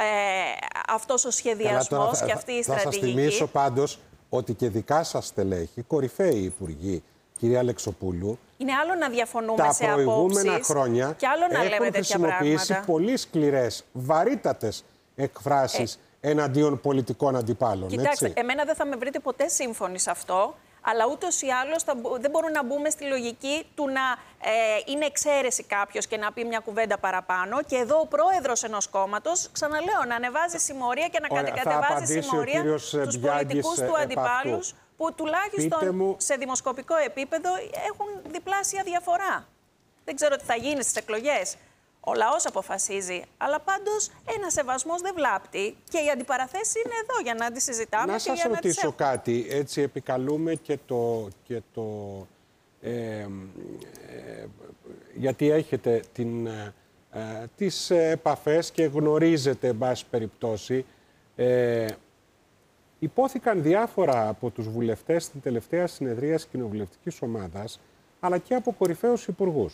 αυτός ο σχεδιασμός και αυτή η θα, στρατηγική. Θα σας θυμίσω πάντως ότι και δικά σας στελέχη, κορυφαίοι υπουργοί, κυρία Αλεξοπούλου, είναι άλλο να διαφωνούμε τα σε προηγούμενα απόψεις χρόνια και άλλο να λέμε έχουν τέτοια χρησιμοποιήσει πράγματα. πολύ σκληρές, βαρύτατες εκφράσεις ε. εναντίον πολιτικών αντιπάλων. Κοιτάξτε, έτσι. εμένα δεν θα με βρείτε ποτέ σύμφωνοι σε αυτό, αλλά ούτως ή άλλως θα, δεν μπορούμε να μπούμε στη λογική του να ε, είναι εξαίρεση κάποιος και να πει μια κουβέντα παραπάνω. Και εδώ ο πρόεδρος ενός κόμματος, ξαναλέω, να ανεβάζει συμμορία και να Ωραία, κατεβάζει συμμορία στους πολιτικούς του αντιπάλους, που τουλάχιστον μου... σε δημοσκοπικό επίπεδο έχουν διπλάσια διαφορά. Δεν ξέρω τι θα γίνει στις εκλογές. Ο λαός αποφασίζει, αλλά πάντως ένα σεβασμός δεν βλάπτει και οι αντιπαραθέσεις είναι εδώ για να τις συζητάμε να και για σας να τις ρωτήσω έχουμε. κάτι, έτσι επικαλούμε και το... Και το ε, ε, γιατί έχετε την, ε, τις επαφές και γνωρίζετε, εν πάση περιπτώσει, ε, υπόθηκαν διάφορα από τους βουλευτές στην τελευταία συνεδρία της κοινοβουλευτικής ομάδας, αλλά και από κορυφαίους υπουργούς.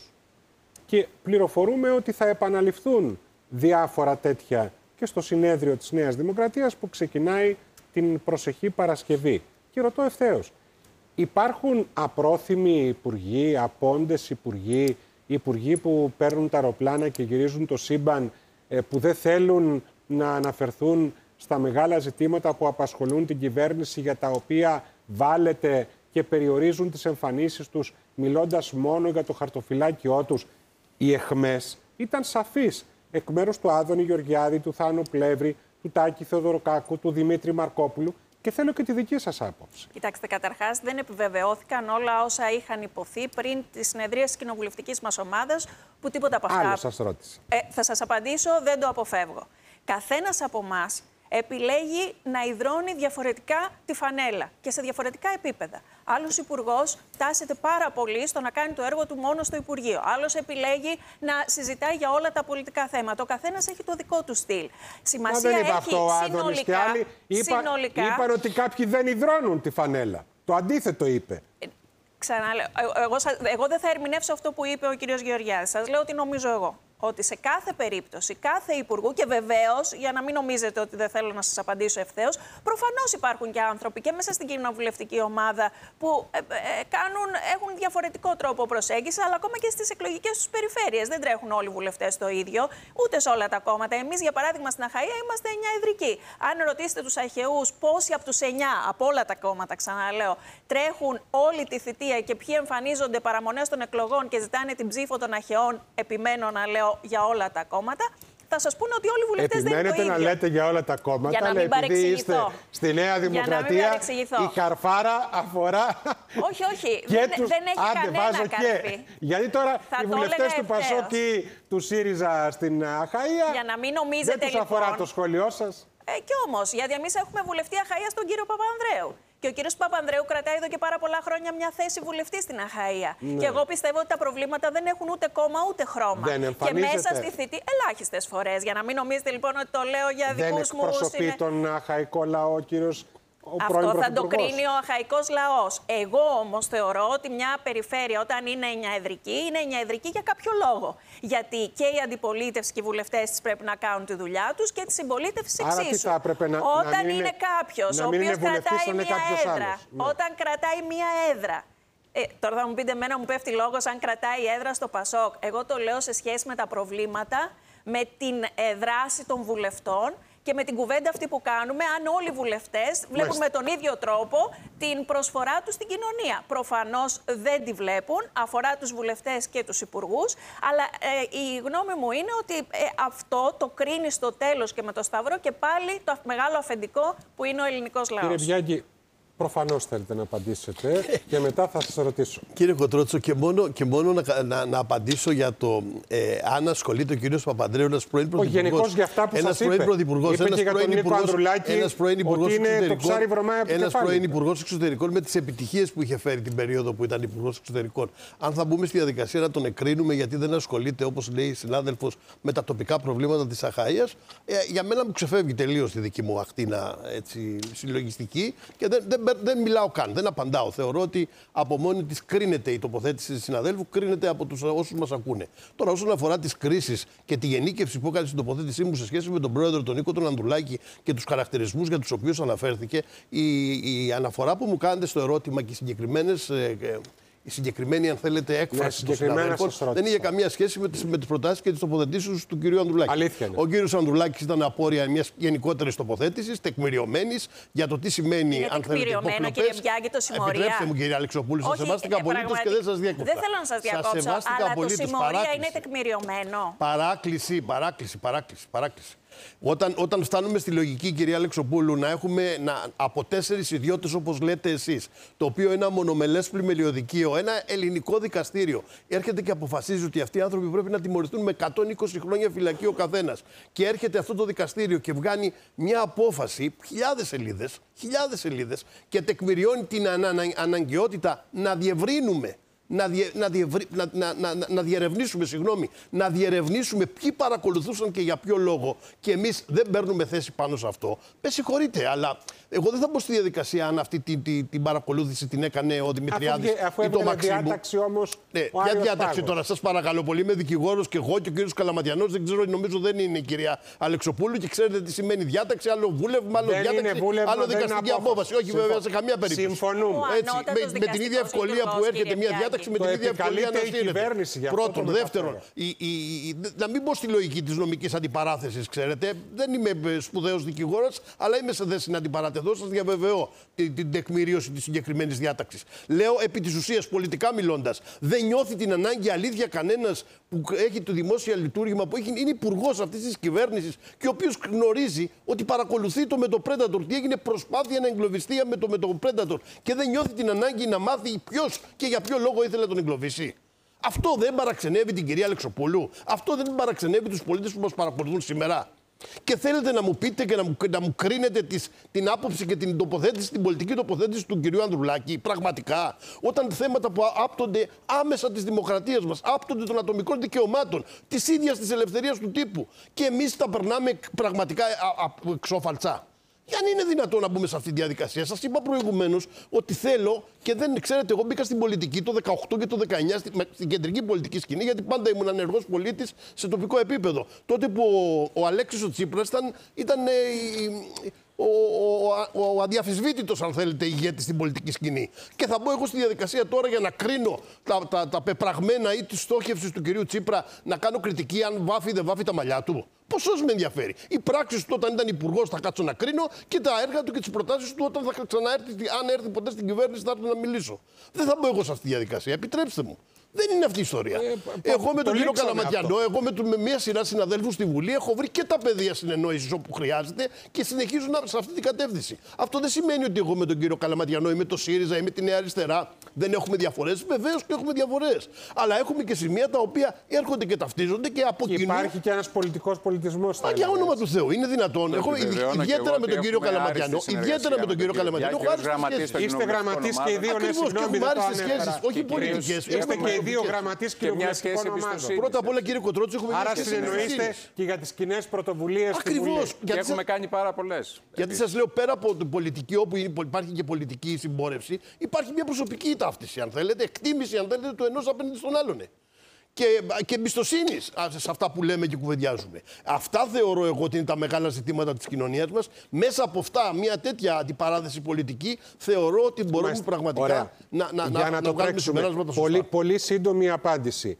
Και πληροφορούμε ότι θα επαναληφθούν διάφορα τέτοια και στο συνέδριο της Νέας Δημοκρατίας που ξεκινάει την προσεχή Παρασκευή. Και ρωτώ ευθέως, υπάρχουν απρόθυμοι υπουργοί, απόντες υπουργοί, υπουργοί που παίρνουν τα αεροπλάνα και γυρίζουν το σύμπαν, που δεν θέλουν να αναφερθούν στα μεγάλα ζητήματα που απασχολούν την κυβέρνηση, για τα οποία βάλετε και περιορίζουν τις εμφανίσεις τους μιλώντας μόνο για το χαρτοφυλάκιό τους? Οι αιχμές ήταν σαφείς εκ μέρους του Άδωνη Γεωργιάδη, του Θάνο Πλεύρη, του Τάκη Θεοδωροκάκου, του Δημήτρη Μαρκόπουλου, και θέλω και τη δική σας άποψη. Κοιτάξτε, καταρχάς δεν επιβεβαιώθηκαν όλα όσα είχαν υποθεί πριν τη συνεδρία της κοινοβουλευτικής μας ομάδας, που τίποτα από αυτά. Άλλο σας ρώτησα. Ε, θα σας απαντήσω, δεν το αποφεύγω. Καθένας από εμάς επιλέγει να υδρώνει διαφορετικά τη φανέλα και σε διαφορετικά επίπεδα. Άλλος υπουργός τάσεται πάρα πολύ στο να κάνει το έργο του μόνο στο Υπουργείο. Άλλος επιλέγει να συζητάει για όλα τα πολιτικά θέματα. Ο καθένας έχει το δικό του στυλ. Σημασία Μα δεν είπε έχει αυτό ο Άδωνης συνολικά, και άλλοι. Είπα, συνολικά, είπαν ότι κάποιοι δεν υδρώνουν τη φανέλα. Το αντίθετο είπε. Ξαναλέω, εγώ, εγώ δεν θα ερμηνεύσω αυτό που είπε ο κύριος Γεωργιάδης. Σας λέω τι νομίζω εγώ. Ότι σε κάθε περίπτωση, κάθε υπουργού, και βεβαίως, για να μην νομίζετε ότι δεν θέλω να σας απαντήσω ευθέως, προφανώς υπάρχουν και άνθρωποι και μέσα στην κοινοβουλευτική ομάδα που ε, ε, κάνουν, έχουν διαφορετικό τρόπο προσέγγισης, αλλά ακόμα και στις εκλογικές τους περιφέρειες. Δεν τρέχουν όλοι οι βουλευτές το ίδιο, ούτε σε όλα τα κόμματα. Εμείς, για παράδειγμα, στην Αχαΐα είμαστε εννιά εδρικοί. Αν ρωτήσετε τους Αχαιούς πόσοι από τους εννιά, από όλα τα κόμματα, ξαναλέω, τρέχουν όλη τη θητεία και ποιοι εμφανίζονται παραμονές των εκλογών και ζητάνε την ψήφο των Αχαιών, επιμένω να λέω για όλα τα κόμματα, θα σας πούνε ότι όλοι οι βουλευτές δεν είναι το ίδιο. Επιμένετε να λέτε για όλα τα κόμματα, για να αλλά μην επειδή είστε στη Νέα Δημοκρατία, η καρφάρα αφορά. Όχι, όχι. Και δεν, τους... δεν έχει Άντε, κανένα βάζω καρφί. Και. Γιατί τώρα θα οι βουλευτές του Πασόκ ή του ΣΥΡΙΖΑ στην Αχαΐα, για να μην νομίζετε, δεν τους λοιπόν, αφορά το σχολείο σας. Ε, κι όμως, γιατί εμείς έχουμε βουλευτή Αχαΐα στον κύριο Παπανδρέου. Και ο κύριος Παπανδρέου κρατάει εδώ και πάρα πολλά χρόνια μια θέση βουλευτή στην Αχαΐα. Ναι. Και εγώ πιστεύω ότι τα προβλήματα δεν έχουν ούτε κόμμα ούτε χρώμα. Δεν εμφανίζεται. Και μέσα στη θητεία, ελάχιστες φορές. Για να μην νομίζετε λοιπόν ότι το λέω για δικούς μου. Δεν εκπροσωπεί είναι... τον αχαϊκό λαό, κύριος. Αυτό θα το κρίνει ο αχαϊκός λαός. Εγώ όμως θεωρώ ότι μια περιφέρεια όταν είναι εννιαεδρική, είναι εννιαεδρική για κάποιο λόγο. Γιατί και η αντιπολίτευση και οι βουλευτές της πρέπει να κάνουν τη δουλειά τους και τη συμπολίτευση εξίσου. Άρα τι θα έπρεπε να, όταν να μην είναι, είναι κάποιος ο οποίος κρατάει μια έδρα, ναι. όταν κρατάει μια έδρα Ε, τώρα θα μου πείτε, εμένα μου πέφτει λόγος αν κρατάει έδρα στο Πασόκ. Εγώ το λέω σε σχέση με τα προβλήματα, με την ε, δράση των βουλευτών και με την κουβέντα αυτή που κάνουμε, αν όλοι οι βουλευτές βλέπουν με τον ίδιο τρόπο την προσφορά τους στην κοινωνία. Προφανώς δεν τη βλέπουν, αφορά τους βουλευτές και τους υπουργούς, αλλά ε, η γνώμη μου είναι ότι ε, αυτό το κρίνει στο τέλος και με το σταυρό και πάλι το μεγάλο αφεντικό που είναι ο ελληνικός λαός. Κύριε Μπιάγκη, προφανώς θέλετε να απαντήσετε και μετά θα σας ρωτήσω. Κύριε Κοτρότσο, και μόνο, και μόνο να, να, να απαντήσω για το ε, αν ασχολείται ο κύριος Παπανδρέου, ένας πρώην πρωθυπουργός. Ο γενικός για αυτά που ένας σας πρώην είπε. Πρωθυπουργός, Είπε ένας και για πρώην τον Νίκο υπουργός, Ανδρουλάκη ένας πρώην υπουργός ότι είναι εξωτερικών, το ψάρι βρωμάει από το ένας κεφάλι. πρώην υπουργός εξωτερικών με τις επιτυχίες που είχε φέρει την περίοδο που ήταν υπουργός εξωτερικών. Αν θα μπούμε στη διαδικασία να τον εκρίνουμε γιατί δεν ασχολείται, όπως λέει η συνάδελφος, με τα τοπικά προβλήματα της Αχαΐας, ε, για μένα μου ξεφεύγει τελείως τη δική μου ακτίνα έτσι, συλλογιστική και δεν, δεν, δεν μιλάω καν, δεν απαντάω. Θεωρώ ότι από μόνη της κρίνεται η τοποθέτηση της συναδέλφου, κρίνεται από τους όσους μας ακούνε. Τώρα, όσον αφορά τις κρίσεις και τη γενίκευση που έκανε στην τοποθέτησή μου σε σχέση με τον πρόεδρο τον Νίκο τον Ανδρουλάκη και τους χαρακτηρισμούς για τους οποίους αναφέρθηκε, η, η αναφορά που μου κάνετε στο ερώτημα και οι συγκεκριμένες. Ε, ε, Η συγκεκριμένη, αν θέλετε, έκφραση των συναδέλφων δεν είχε καμία σχέση με τις, με τις προτάσεις και τις τοποθετήσεις του κ. Ανδρουλάκη. Αλήθεια είναι. Ο κ. Ανδρουλάκης ήταν απόρρια μιας γενικότερης τοποθέτησης, τεκμηριωμένης, για το τι σημαίνει, είναι αν θέλετε, υποκλοπές. Κύριε Μπιάγκη, το συμμορία. Επιτρέψτε μου, κύριε Αλεξοπούλου, σας σεβάστηκα απολύτως και δεν σας διέκοψα. Δεν θέλω να σας διακόψω, αλλά το συμμορία είναι τεκμηριωμένο. Παράκληση, παράκληση, παράκληση, παράκληση. Όταν, όταν φτάνουμε στη λογική, κυρία Αλεξοπούλου, να έχουμε να, από τέσσερις ιδιώτες, όπως λέτε εσείς, το οποίο ένα μονομελές πλημελιωδικείο, ένα ελληνικό δικαστήριο, έρχεται και αποφασίζει ότι αυτοί οι άνθρωποι πρέπει να τιμωρηθούν με εκατόν είκοσι χρόνια φυλακή ο καθένας. Και έρχεται αυτό το δικαστήριο και βγάνει μια απόφαση, χιλιάδες σελίδες, χιλιάδες σελίδες, και τεκμηριώνει την ανα, αναγκαιότητα να διευρύνουμε. Να, διε, να, διευρύ, να, να, να, να διερευνήσουμε, συγγνώμη, να διερευνήσουμε ποιοι παρακολουθούσαν και για ποιο λόγο και εμείς δεν παίρνουμε θέση πάνω σε αυτό. Με συγχωρείτε, αλλά εγώ δεν θα μπω στη διαδικασία αν αυτή την, την, την παρακολούθηση την έκανε ο Δημητριάδης αφού, ή το Μαξίμου. Διάταξη όμως, ναι, για διάταξη Πάγος. Τώρα, σας παρακαλώ πολύ, είμαι δικηγόρος και εγώ και ο κύριος Καλαματιανός, δεν ξέρω, νομίζω δεν είναι η κυρία Αλεξοπούλου και ξέρετε τι σημαίνει διάταξη, άλλο βούλευμα, άλλο δεν διάταξη, βούλευμα, άλλο δικαστική απόφαση. Όχι, βέβαια, σε καμία περίπτωση. Συμφωνούμε. Έτσι, με, με την ίδια ευκολία που έρχεται μια διάταξη, με την ίδια ευκολία να στείλετε. Πρώτον. Δεύτερον, η, η, η, να μην μπω στη λογική της νομικής αντιπαράθεσης, ξέρετε. Δεν είμαι σπουδαίος δικηγόρος, αλλά είμαι σε θέση να αντιπαρατεθώ. Σας διαβεβαιώ την, την τεκμηρίωση της συγκεκριμένης διάταξης. Λέω επί της ουσίας, πολιτικά μιλώντας, δεν νιώθει την ανάγκη αλήθεια κανένας που έχει το δημόσιο λειτουργήμα, που έχει, είναι υπουργός αυτής της κυβέρνησης και ο οποίος γνωρίζει ότι παρακολουθεί το με το Predator, τι έγινε προσπάθεια να εγκλωβιστεί με το, με το Predator και δεν νιώθει την ανάγκη να μάθει ποιος και για ποιο λόγο ήθελε να τον εγκλωβίσει. Αυτό δεν παραξενεύει την κυρία Αλεξοπούλου. Αυτό δεν παραξενεύει τους πολίτες που μας παρακολουθούν σήμερα. Και θέλετε να μου πείτε και να μου, να μου κρίνετε τις, την άποψη και την τοποθέτηση, την πολιτική τοποθέτηση του κυρίου Ανδρουλάκη. Πραγματικά, όταν θέματα που άπτονται άμεσα της δημοκρατίας μας, άπτονται των ατομικών δικαιωμάτων, της ίδιας της ελευθερίας του τύπου, και εμείς τα περνάμε πραγματικά εξώφαλτσα. Και αν είναι δυνατόν να μπούμε σε αυτή τη διαδικασία, σας είπα προηγουμένως ότι θέλω και δεν ξέρετε, εγώ μπήκα στην πολιτική το δεκαοκτώ και το δεκαεννιά, στην κεντρική πολιτική σκηνή, γιατί πάντα ήμουν ενεργός πολίτης σε τοπικό επίπεδο. Τότε που ο, ο Αλέξης ο Τσίπρας ήταν, ήταν ε, ο, ο, ο, ο αδιαφυσβήτητος, αν θέλετε, ηγέτης στην πολιτική σκηνή. Και θα μπω εγώ στη διαδικασία τώρα για να κρίνω τα, τα, τα πεπραγμένα ή τη στόχευση του κυρίου Τσίπρα, να κάνω κριτική αν βάφει ή δεν βάφει τα μαλλιά του. Ποσός με ενδιαφέρει. Οι πράξεις του όταν ήταν υπουργός θα κάτσω να κρίνω και τα έργα του και τις προτάσεις του όταν θα ξαναέρθει, αν έρθει ποτέ στην κυβέρνηση, θα έρθω να μιλήσω. Δεν θα μπω εγώ σε αυτή τη διαδικασία. Επιτρέψτε μου. Δεν είναι αυτή η ιστορία. Ε, εγώ με τον κύριο Καλαματιανό, εγώ με, το, με μια σειρά συναδέλφους στη Βουλή έχω βρει και τα πεδία συνεννόησης όπου χρειάζεται και συνεχίζω να, σε αυτή την κατεύθυνση. Αυτό δεν σημαίνει ότι εγώ με τον κύριο Καλαματιανό ή με το ΣΥΡΙΖΑ ή με τη Νέα Αριστερά δεν έχουμε διαφορές. Βεβαίως και έχουμε διαφορές. Αλλά έχουμε και σημεία τα οποία έρχονται και ταυτίζονται και από κοινού. Υπάρχει και ένας πολιτικός πολιτισμός. Μα για όνομα του Θεού, είναι δυνατόν. Εγώ, ιδιαίτερα με τον κύριο Καλαματιανό. Ιδιαίτερα με τον κύριο Καλαματιανό. Είστε γραμματείς και οι δύο, ναι, συγγνώμη, δεν το ανέφερα. Όχι πολιτικές. Δύο γραμματείς κοινοβουλευτικών ομάδων. Πρώτα απ' όλα, κύριε Κοτρότσο, έχουμε άρα συνεννοείστε και για τις κοινές πρωτοβουλίες. Ακριβώς. Και έχουμε κάνει πάρα πολλές. Γιατί σας λέω, πέρα από την πολιτική, όπου υπάρχει και πολιτική συμπόρευση, υπάρχει μια προσωπική ταύτιση, αν θέλετε, εκτίμηση, αν θέλετε, του ενός απέναντι στον άλλον. και, και εμπιστοσύνη σε αυτά που λέμε και κουβεντιάζουμε. Αυτά θεωρώ εγώ ότι είναι τα μεγάλα ζητήματα της κοινωνίας μας. Μέσα από αυτά, μια τέτοια αντιπαράθεση πολιτική, θεωρώ ότι μπορούμε Μάλιστα. πραγματικά Ωραία. να, να, Για να, να, το να βγάλουμε συμπεράσματα σωστά. Πολύ, πολύ σύντομη απάντηση.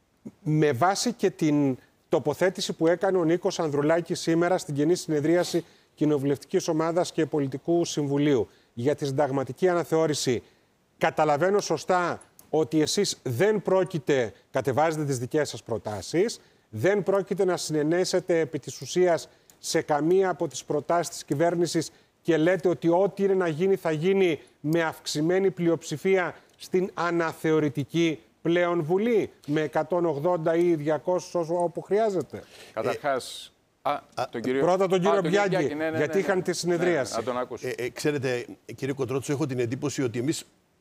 Με βάση και την τοποθέτηση που έκανε ο Νίκος Ανδρουλάκης σήμερα στην κοινή συνεδρίαση Κοινοβουλευτικής Ομάδας και Πολιτικού Συμβουλίου για τη συνταγματική αναθεώρηση, καταλαβαίνω σωστά ότι εσείς δεν πρόκειται, κατεβάζετε τις δικές σας προτάσεις, δεν πρόκειται να συνενέσετε επί της ουσίας σε καμία από τις προτάσεις της κυβέρνησης και λέτε ότι ό,τι είναι να γίνει θα γίνει με αυξημένη πλειοψηφία στην αναθεωρητική πλέον Βουλή, με εκατόν ογδόντα ή διακόσια όπου χρειάζεται. Καταρχάς, Α, τον κύριο... Πρώτα τον κύριο Μπιάγκη, ναι, ναι, ναι, γιατί ναι, είχαν ναι, τη συνεδρίαση. Ναι, να τον ακούσω. Ε, ε, ξέρετε, κύριε Κοντρότσο, έχω την εντύπωση ότι εμείς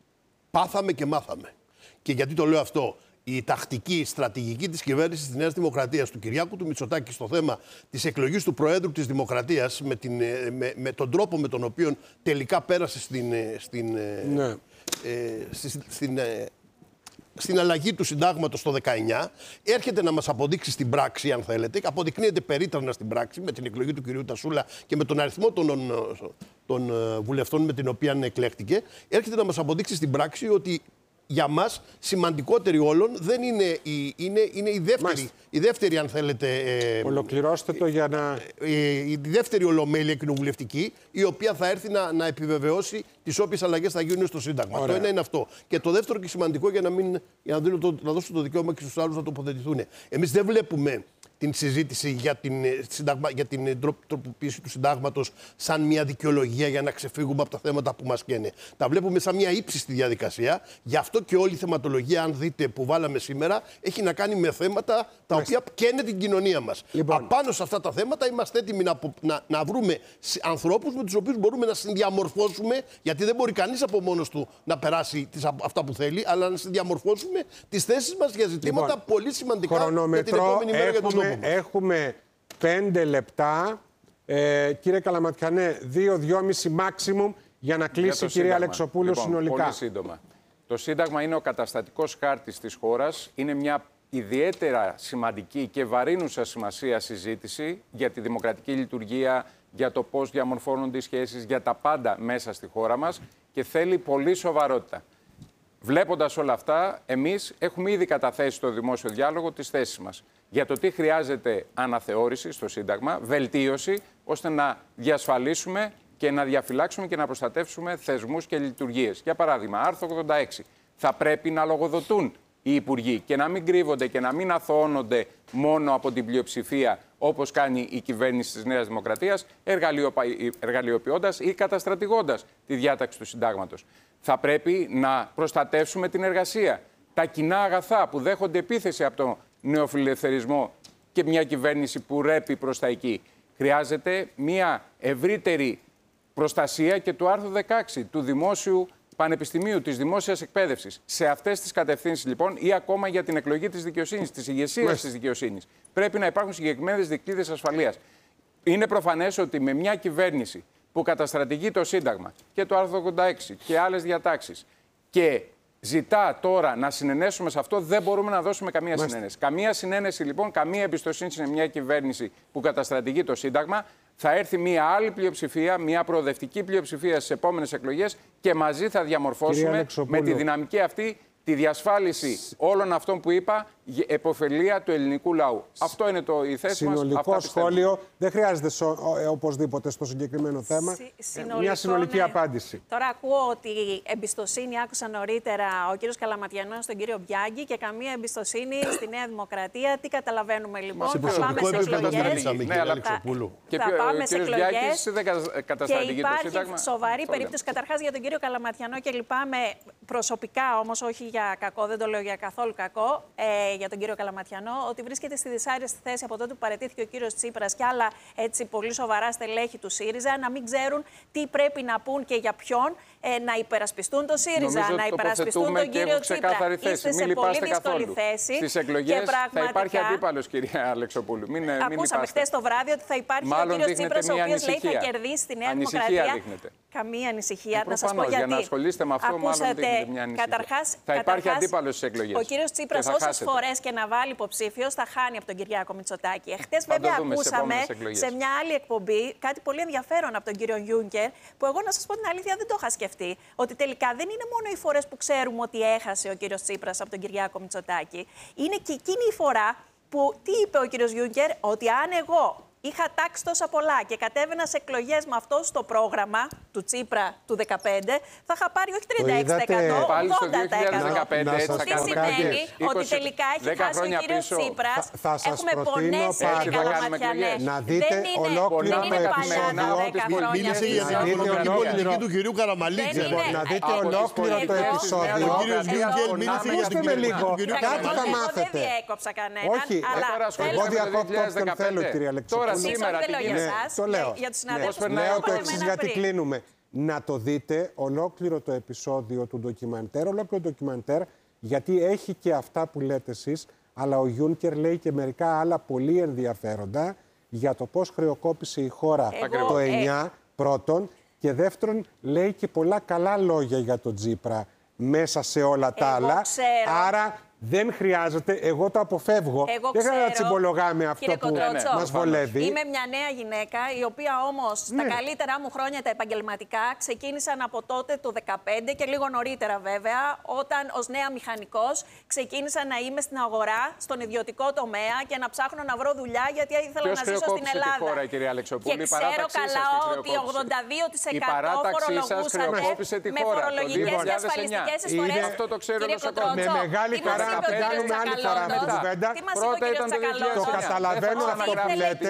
πάθαμε και μάθαμε. Και γιατί το λέω αυτό, η τακτική, η στρατηγική της κυβέρνησης της Νέας Δημοκρατίας, του Κυριάκου του Μητσοτάκη, στο θέμα της εκλογής του Προέδρου της Δημοκρατίας, με, την, με, με τον τρόπο με τον οποίο τελικά πέρασε στην, στην, ναι. ε, στην, στην ε, στην αλλαγή του συντάγματος το δεκαεννιά, έρχεται να μας αποδείξει στην πράξη, αν θέλετε, αποδεικνύεται περίτρανα στην πράξη με την εκλογή του κυρίου Τασούλα και με τον αριθμό των, των βουλευτών με την οποία εκλέχτηκε, έρχεται να μας αποδείξει στην πράξη ότι για μας σημαντικότερη όλων δεν είναι η, είναι, είναι η, δεύτερη, η δεύτερη, αν θέλετε... Ε, Ολοκληρώστε το για να... Ε, η δεύτερη ολομέλεια κοινοβουλευτική, η οποία θα έρθει να, να επιβεβαιώσει τις όποιες αλλαγές θα γίνουν στο Σύνταγμα. Ωραία. Το ένα είναι αυτό. Και το δεύτερο και σημαντικό, για να, μην, για να, το, να δώσω το δικαίωμα και στους άλλους να τοποθετηθούν. Εμείς δεν βλέπουμε την συζήτηση για την, συνταγμα, για την τροποποίηση του συντάγματος σαν μια δικαιολογία για να ξεφύγουμε από τα θέματα που μας καίνε. Τα βλέπουμε σαν μια ύψιστη διαδικασία. Γι' αυτό και όλη η θεματολογία, αν δείτε, που βάλαμε σήμερα, έχει να κάνει με θέματα τα οποία καίνε την κοινωνία μας. Λοιπόν. Απάνω σε αυτά τα θέματα είμαστε έτοιμοι να, να, να βρούμε ανθρώπους με τους οποίους μπορούμε να συνδιαμορφώσουμε, γιατί δεν μπορεί κανείς από μόνος του να περάσει τις, αυτά που θέλει, αλλά να συνδιαμορφώσουμε τις θέσεις μας για ζητήματα λοιπόν, πολύ σημαντικά για την επόμενη μέρα για τον τόπο. Έχουμε πέντε λεπτά. Ε, κύριε Καλαματιανέ, δύο, δυόμιση maximum για να κλείσει η κυρία Αλεξοπούλου λοιπόν, συνολικά. Πολύ σύντομα. Το Σύνταγμα είναι ο καταστατικός χάρτης της χώρας. Είναι μια ιδιαίτερα σημαντική και βαρύνουσα σημασία συζήτηση για τη δημοκρατική λειτουργία, για το πώς διαμορφώνονται οι σχέσεις, για τα πάντα μέσα στη χώρα μας και θέλει πολύ σοβαρότητα. Βλέποντας όλα αυτά, εμείς έχουμε ήδη καταθέσει στο δημόσιο διάλογο τις θέσεις μας για το τι χρειάζεται αναθεώρηση στο Σύνταγμα, βελτίωση, ώστε να διασφαλίσουμε και να διαφυλάξουμε και να προστατεύσουμε θεσμούς και λειτουργίες. Για παράδειγμα, άρθρο ογδόντα έξι. Θα πρέπει να λογοδοτούν οι υπουργοί και να μην κρύβονται και να μην αθωώνονται μόνο από την πλειοψηφία, όπως κάνει η κυβέρνηση της Νέας Δημοκρατίας, εργαλειοποιώντας ή καταστρατηγώντας τη διάταξη του Συντάγματος. Θα πρέπει να προστατεύσουμε την εργασία, τα κοινά αγαθά που δέχονται επίθεση από τον νεοφιλελευθερισμό και μια κυβέρνηση που ρέπει προς τα εκεί. Χρειάζεται μια ευρύτερη προστασία και του άρθρου δεκαέξι του δημόσιου πανεπιστημίου, της δημόσιας εκπαίδευσης. Σε αυτές τις κατευθύνσεις, λοιπόν, ή ακόμα για την εκλογή της δικαιοσύνης, της ηγεσίας της δικαιοσύνης, πρέπει να υπάρχουν συγκεκριμένες δικλείδες ασφαλείας. Είναι προφανές ότι με μια κυβέρνηση που καταστρατηγεί το Σύνταγμα και το άρθρο ογδόντα έξι και άλλες διατάξεις και ζητά τώρα να συνενέσουμε σε αυτό, δεν μπορούμε να δώσουμε καμία Μάλιστα. συνένεση. Καμία συνένεση, λοιπόν, καμία εμπιστοσύνη σε μια κυβέρνηση που καταστρατηγεί το Σύνταγμα. Θα έρθει μια άλλη πλειοψηφία, μια προοδευτική πλειοψηφία στις επόμενες εκλογές και μαζί θα διαμορφώσουμε με τη δυναμική αυτή τη διασφάλιση όλων αυτών που είπα, επωφελία του ελληνικού λαού. Αυτό είναι το η θέση μας. Συνολικό σχόλιο. Δεν χρειάζεται σο, ε, οπωσδήποτε στο συγκεκριμένο θέμα. Συ, ε, μια συνολική ναι. απάντηση. Τώρα ακούω ότι εμπιστοσύνη άκουσα νωρίτερα ο κύριος Καλαματιανός στον κύριο Μπιάγκη και καμία εμπιστοσύνη στη Νέα Δημοκρατία. Τι καταλαβαίνουμε λοιπόν? Σε προσωπικό επίπεδο ναι, αλλά και θα πάμε σε εκλογές και υπάρχει σοβαρή περίπτωση καταρχάς για τον κύριο Καλαματιανό και λυπάμαι προσωπικά όμως, όχι για κακό, δεν το λέω για καθόλου κακό, ε, για τον κύριο Καλαματιανό, ότι βρίσκεται στη δυσάρεστη θέση από τότε που παραιτήθηκε ο κύριος Τσίπρας και άλλα έτσι πολύ σοβαρά στελέχη του ΣΥΡΙΖΑ, να μην ξέρουν τι πρέπει να πούν και για ποιον, ε, να υπερασπιστούν τον ΣΥΡΙΖΑ, Νομίζω να υπερασπιστούν τον κύριο Τσίπρα. Είστε σε μην πολύ δύσκολη καθόλου. θέση. Στις εκλογές πραγματικά... θα υπάρχει αντίπαλος, κυρία Αλεξοπούλου. Μην, Ακούσαμε χτες το βράδυ ότι θα υπάρχει Μάλλον ο κύριος Τσίπρας, ο οποίος λέει θα κερδίσει τη Νέα ανησυχία Δημοκρατία. Δείχνεται. Καμία ανησυχία. Ε, να σας πω γιατί. Για να ασχολείστε με αυτό, Ακούσατε, μάλλον δείχνεται μια ανησυχία. Καταρχάς, θα υπάρχει καταρχάς, αντίπαλος στις εκλογές. Ο κύριος Τσίπρας όσες φορές και να βάλει υποψήφιος θα χάνει από τον Κυριάκο Μητσοτάκη. Εχθές βέβαια ακούσαμε σε, σε μια άλλη εκπομπή κάτι πολύ ενδιαφέρον από τον κύριο Γιούνκερ, που εγώ να σας πω την αλήθεια δεν το είχα σκεφτεί. Ότι τελικά δεν είναι μόνο οι φορές που ξέρουμε ότι έχασε ο κύριος Τσίπρας από τον Κυριάκο Μητσοτάκη. Είναι και εκείνη η φορά που τι είπε ο κύριος Γιούνκερ, ότι αν εγώ είχα τάξει τόσα πολλά και κατέβαινα σε εκλογές με αυτό στο πρόγραμμα του Τσίπρα του δεκαπέντε, θα είχα πάρει όχι τριάντα έξι τοις εκατό, ογδόντα τοις εκατό. Τι σημαίνει ότι τελικά έχει χάσει ο κύριος Τσίπρας. Θα σας Έχουμε προτείνω πονέσει οι καλαματιανές. να δείτε ολόκληρο το επεισόδιο. Μίλησε για την οικονομική πολιτική του κυρίου Καραμαλίτση. Να δείτε ολόκληρο το επεισόδιο. Ο κύριος Γιούνκερ μίλησε για την οικονομική πολιτική του κυρίου Κάτι θα μάθετε. μάθετε. Δεν διέκοψα κανέναν. Όχι, εγώ διακόπτω όποιον θέλω, κύριε Αλεξοπούλου. Σήμερα δεν λέω για εσάς, το λέω. για τους συναδέλφους. Λέω το εξής, γιατί κλείνουμε. Να το δείτε ολόκληρο το επεισόδιο του ντοκιμαντέρ, ολόκληρο το ντοκιμαντέρ, γιατί έχει και αυτά που λέτε εσείς, αλλά ο Γιούνκερ λέει και μερικά άλλα πολύ ενδιαφέροντα για το πώς χρεοκόπησε η χώρα Εγώ, το ε... εννιά πρώτον, και δεύτερον λέει και πολλά καλά λόγια για τον Τσίπρα μέσα σε όλα τα Εγώ άλλα. ξέρω. Άρα δεν χρειάζεται, εγώ το αποφεύγω. Εγώ δεν χρειάζεται να τσιμπολογάμε αυτό κύριε που Κοντρότσο, μας βολεύει. Είμαι μια νέα γυναίκα, η οποία όμως Ναι. στα καλύτερά μου χρόνια τα επαγγελματικά ξεκίνησαν από τότε το δεκαπέντε και λίγο νωρίτερα βέβαια, όταν ως νέα μηχανικός ξεκίνησα να είμαι στην αγορά, στον ιδιωτικό τομέα και να ψάχνω να βρω δουλειά γιατί ήθελα Ποιος να ζήσω στην Ελλάδα. Τη χώρα, κυρία Αλεξοπούλου, και ξέρω καλά ότι ογδόντα δύο τοις εκατό φορολογούσατε με φορολογικές και ασφαλιστικές εισφορές. Αυτό το ξέρω με μεγάλη χαρά να κάνουμε άλλη φορά αυτή την κουβέντα. Πρώτα ήταν το δύο χιλιάδες εννιά. Το καταλαβαίνω αυτό που λέτε.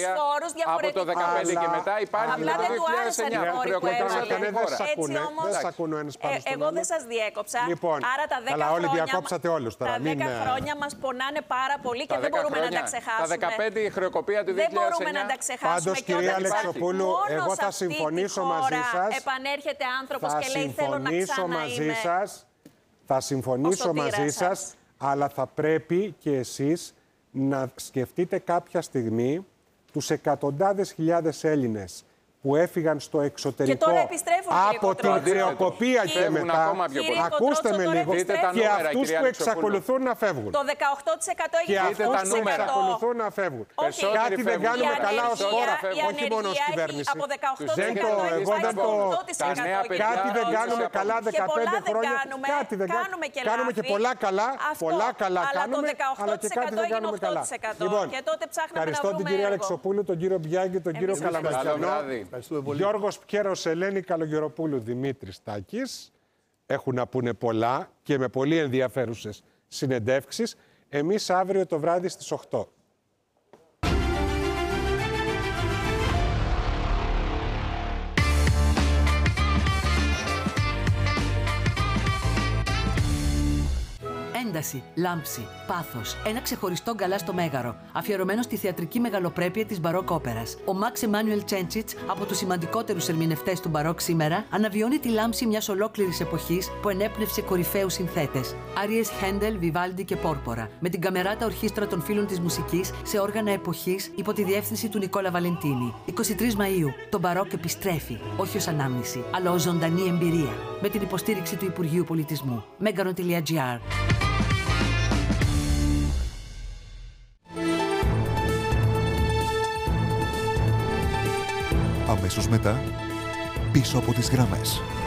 Από το δεκαπέντε και μετά υπάρχει Απλά το δεν δύο του χιλιάδες άρεσαν οι εννιά. φόροι που έβαλε. Δεν σας Έτσι ακούνε. όμως, Δεν σας ακούνε ο ένας πάνω στον εγώ άλλο. δεν σας διέκοψα. Λοιπόν, άρα τα δέκα καλά, όλοι χρόνια, διακόψατε όλους τώρα. τα Μην, δέκα ε, χρόνια μας πονάνε πάρα πολύ και δεν μπορούμε να τα ξεχάσουμε. Τα δεκαπέντε η χρεοκοπία του δύο Δεν χιλιάδες μπορούμε εννιά. να τα ξεχάσουμε. Πάντως, και κυρία όταν Αλεξοπούλου, μόνο εγώ σε θα αυτή συμφωνήσω τη μαζί χώρα σας. επανέρχεται άνθρωπος Θα και λέει θέλω να συμφωνήσω μαζί ξαναείμαι. σας. Θα συμφωνήσω Ο μαζί σωτήρας σας, σας. αλλά θα πρέπει και εσείς να σκεφτείτε κάποια στιγμή τους εκατοντάδες χιλιάδες Έλληνες που έφυγαν στο εξωτερικό Και τώρα επιστρέφουν, κύριε από την Κοντρότσο. χρεοκοπία και Φεύγουν μετά. ακόμα πιο πολύ. Ακούστε με Κοντρότσο, τώρα λίγο. επιστρέφουν. Και Δείτε τα νούμερα, αυτούς κυρία που Αλεξοπούλου. εξακολουθούν να φεύγουν. Το δεκαοκτώ τοις εκατό Και έχει αυτούς τα που νούμερα. εξακολουθούν να φεύγουν. Όχι. Κάτι δεν φεύγουν. κάνουμε Η καλά ως ανεργία- χώρα. η Όχι μόνο ως ανεργία κυβέρνηση. από δεκαοκτώ τοις Δεν εκατό το- έχει εγώ πάει δεν στο το- ογδόντα τοις εκατό. Τα νέα κύριε παιδιά Κάτι δεν Κοντρότσο. κάνουμε καλά Και δεκαπέντε πολλά δεν χρόνια. κάνουμε. Κάτι δεν Κάνουμε και κάνουμε και λάθη. πολλά καλά. Αυτό. Πολλά καλά Αλλά το κάνουμε. δεκαοκτώ Αλλά και τοις κάτι εκατό δεν έγινε κάνουμε οκτώ καλά. τοις εκατό. Λοιπόν, Και τότε ψάχναμε να ευχαριστώ την βρούμε κυρία έργο. Αλεξοπούλου, τον κύριο Μπιάγκη, τον κύριο Εμείς ευχαριστούμε. Καλό Καλαμετιανό. βράδυ. Ευχαριστούμε πολύ. Γιώργος Πιέρος, Ελένη Καλογεροπούλου, Δημήτρης Τάκης. Έχουν να πούνε πολλά και με πολύ ενδιαφέρουσες συνεντεύξεις. Εμείς αύριο το βράδυ στις οκτώ. Ένταση, λάμψη, πάθος. Ένα ξεχωριστό γκαλά στο Μέγαρο, αφιερωμένο στη θεατρική μεγαλοπρέπεια της μπαρόκ όπερας. Ο Μαξ Εμάνουελ Τσέντσιτς, από τους σημαντικότερους ερμηνευτές του μπαρόκ σήμερα, αναβιώνει τη λάμψη μιας ολόκληρης εποχής που ενέπνευσε κορυφαίους συνθέτες. Άριες Χέντελ, Βιβάλντι και Πόρπορα. Με την καμεράτα ορχήστρα των φίλων της μουσικής σε όργανα εποχής υπό τη διεύθυνση του Νικόλα Βαλεντίνη. εικοστή τρίτη Μαΐου, το μπαρόκ επιστρέφει, όχι ως ανάμνηση, αλλά ως ζωντανή εμπειρία. Με την υποστήριξη του Υπουργείου Πολιτισμού. μέγαρο τελεία τζι άρ. Αμέσως μετά, πίσω από τις γραμμές.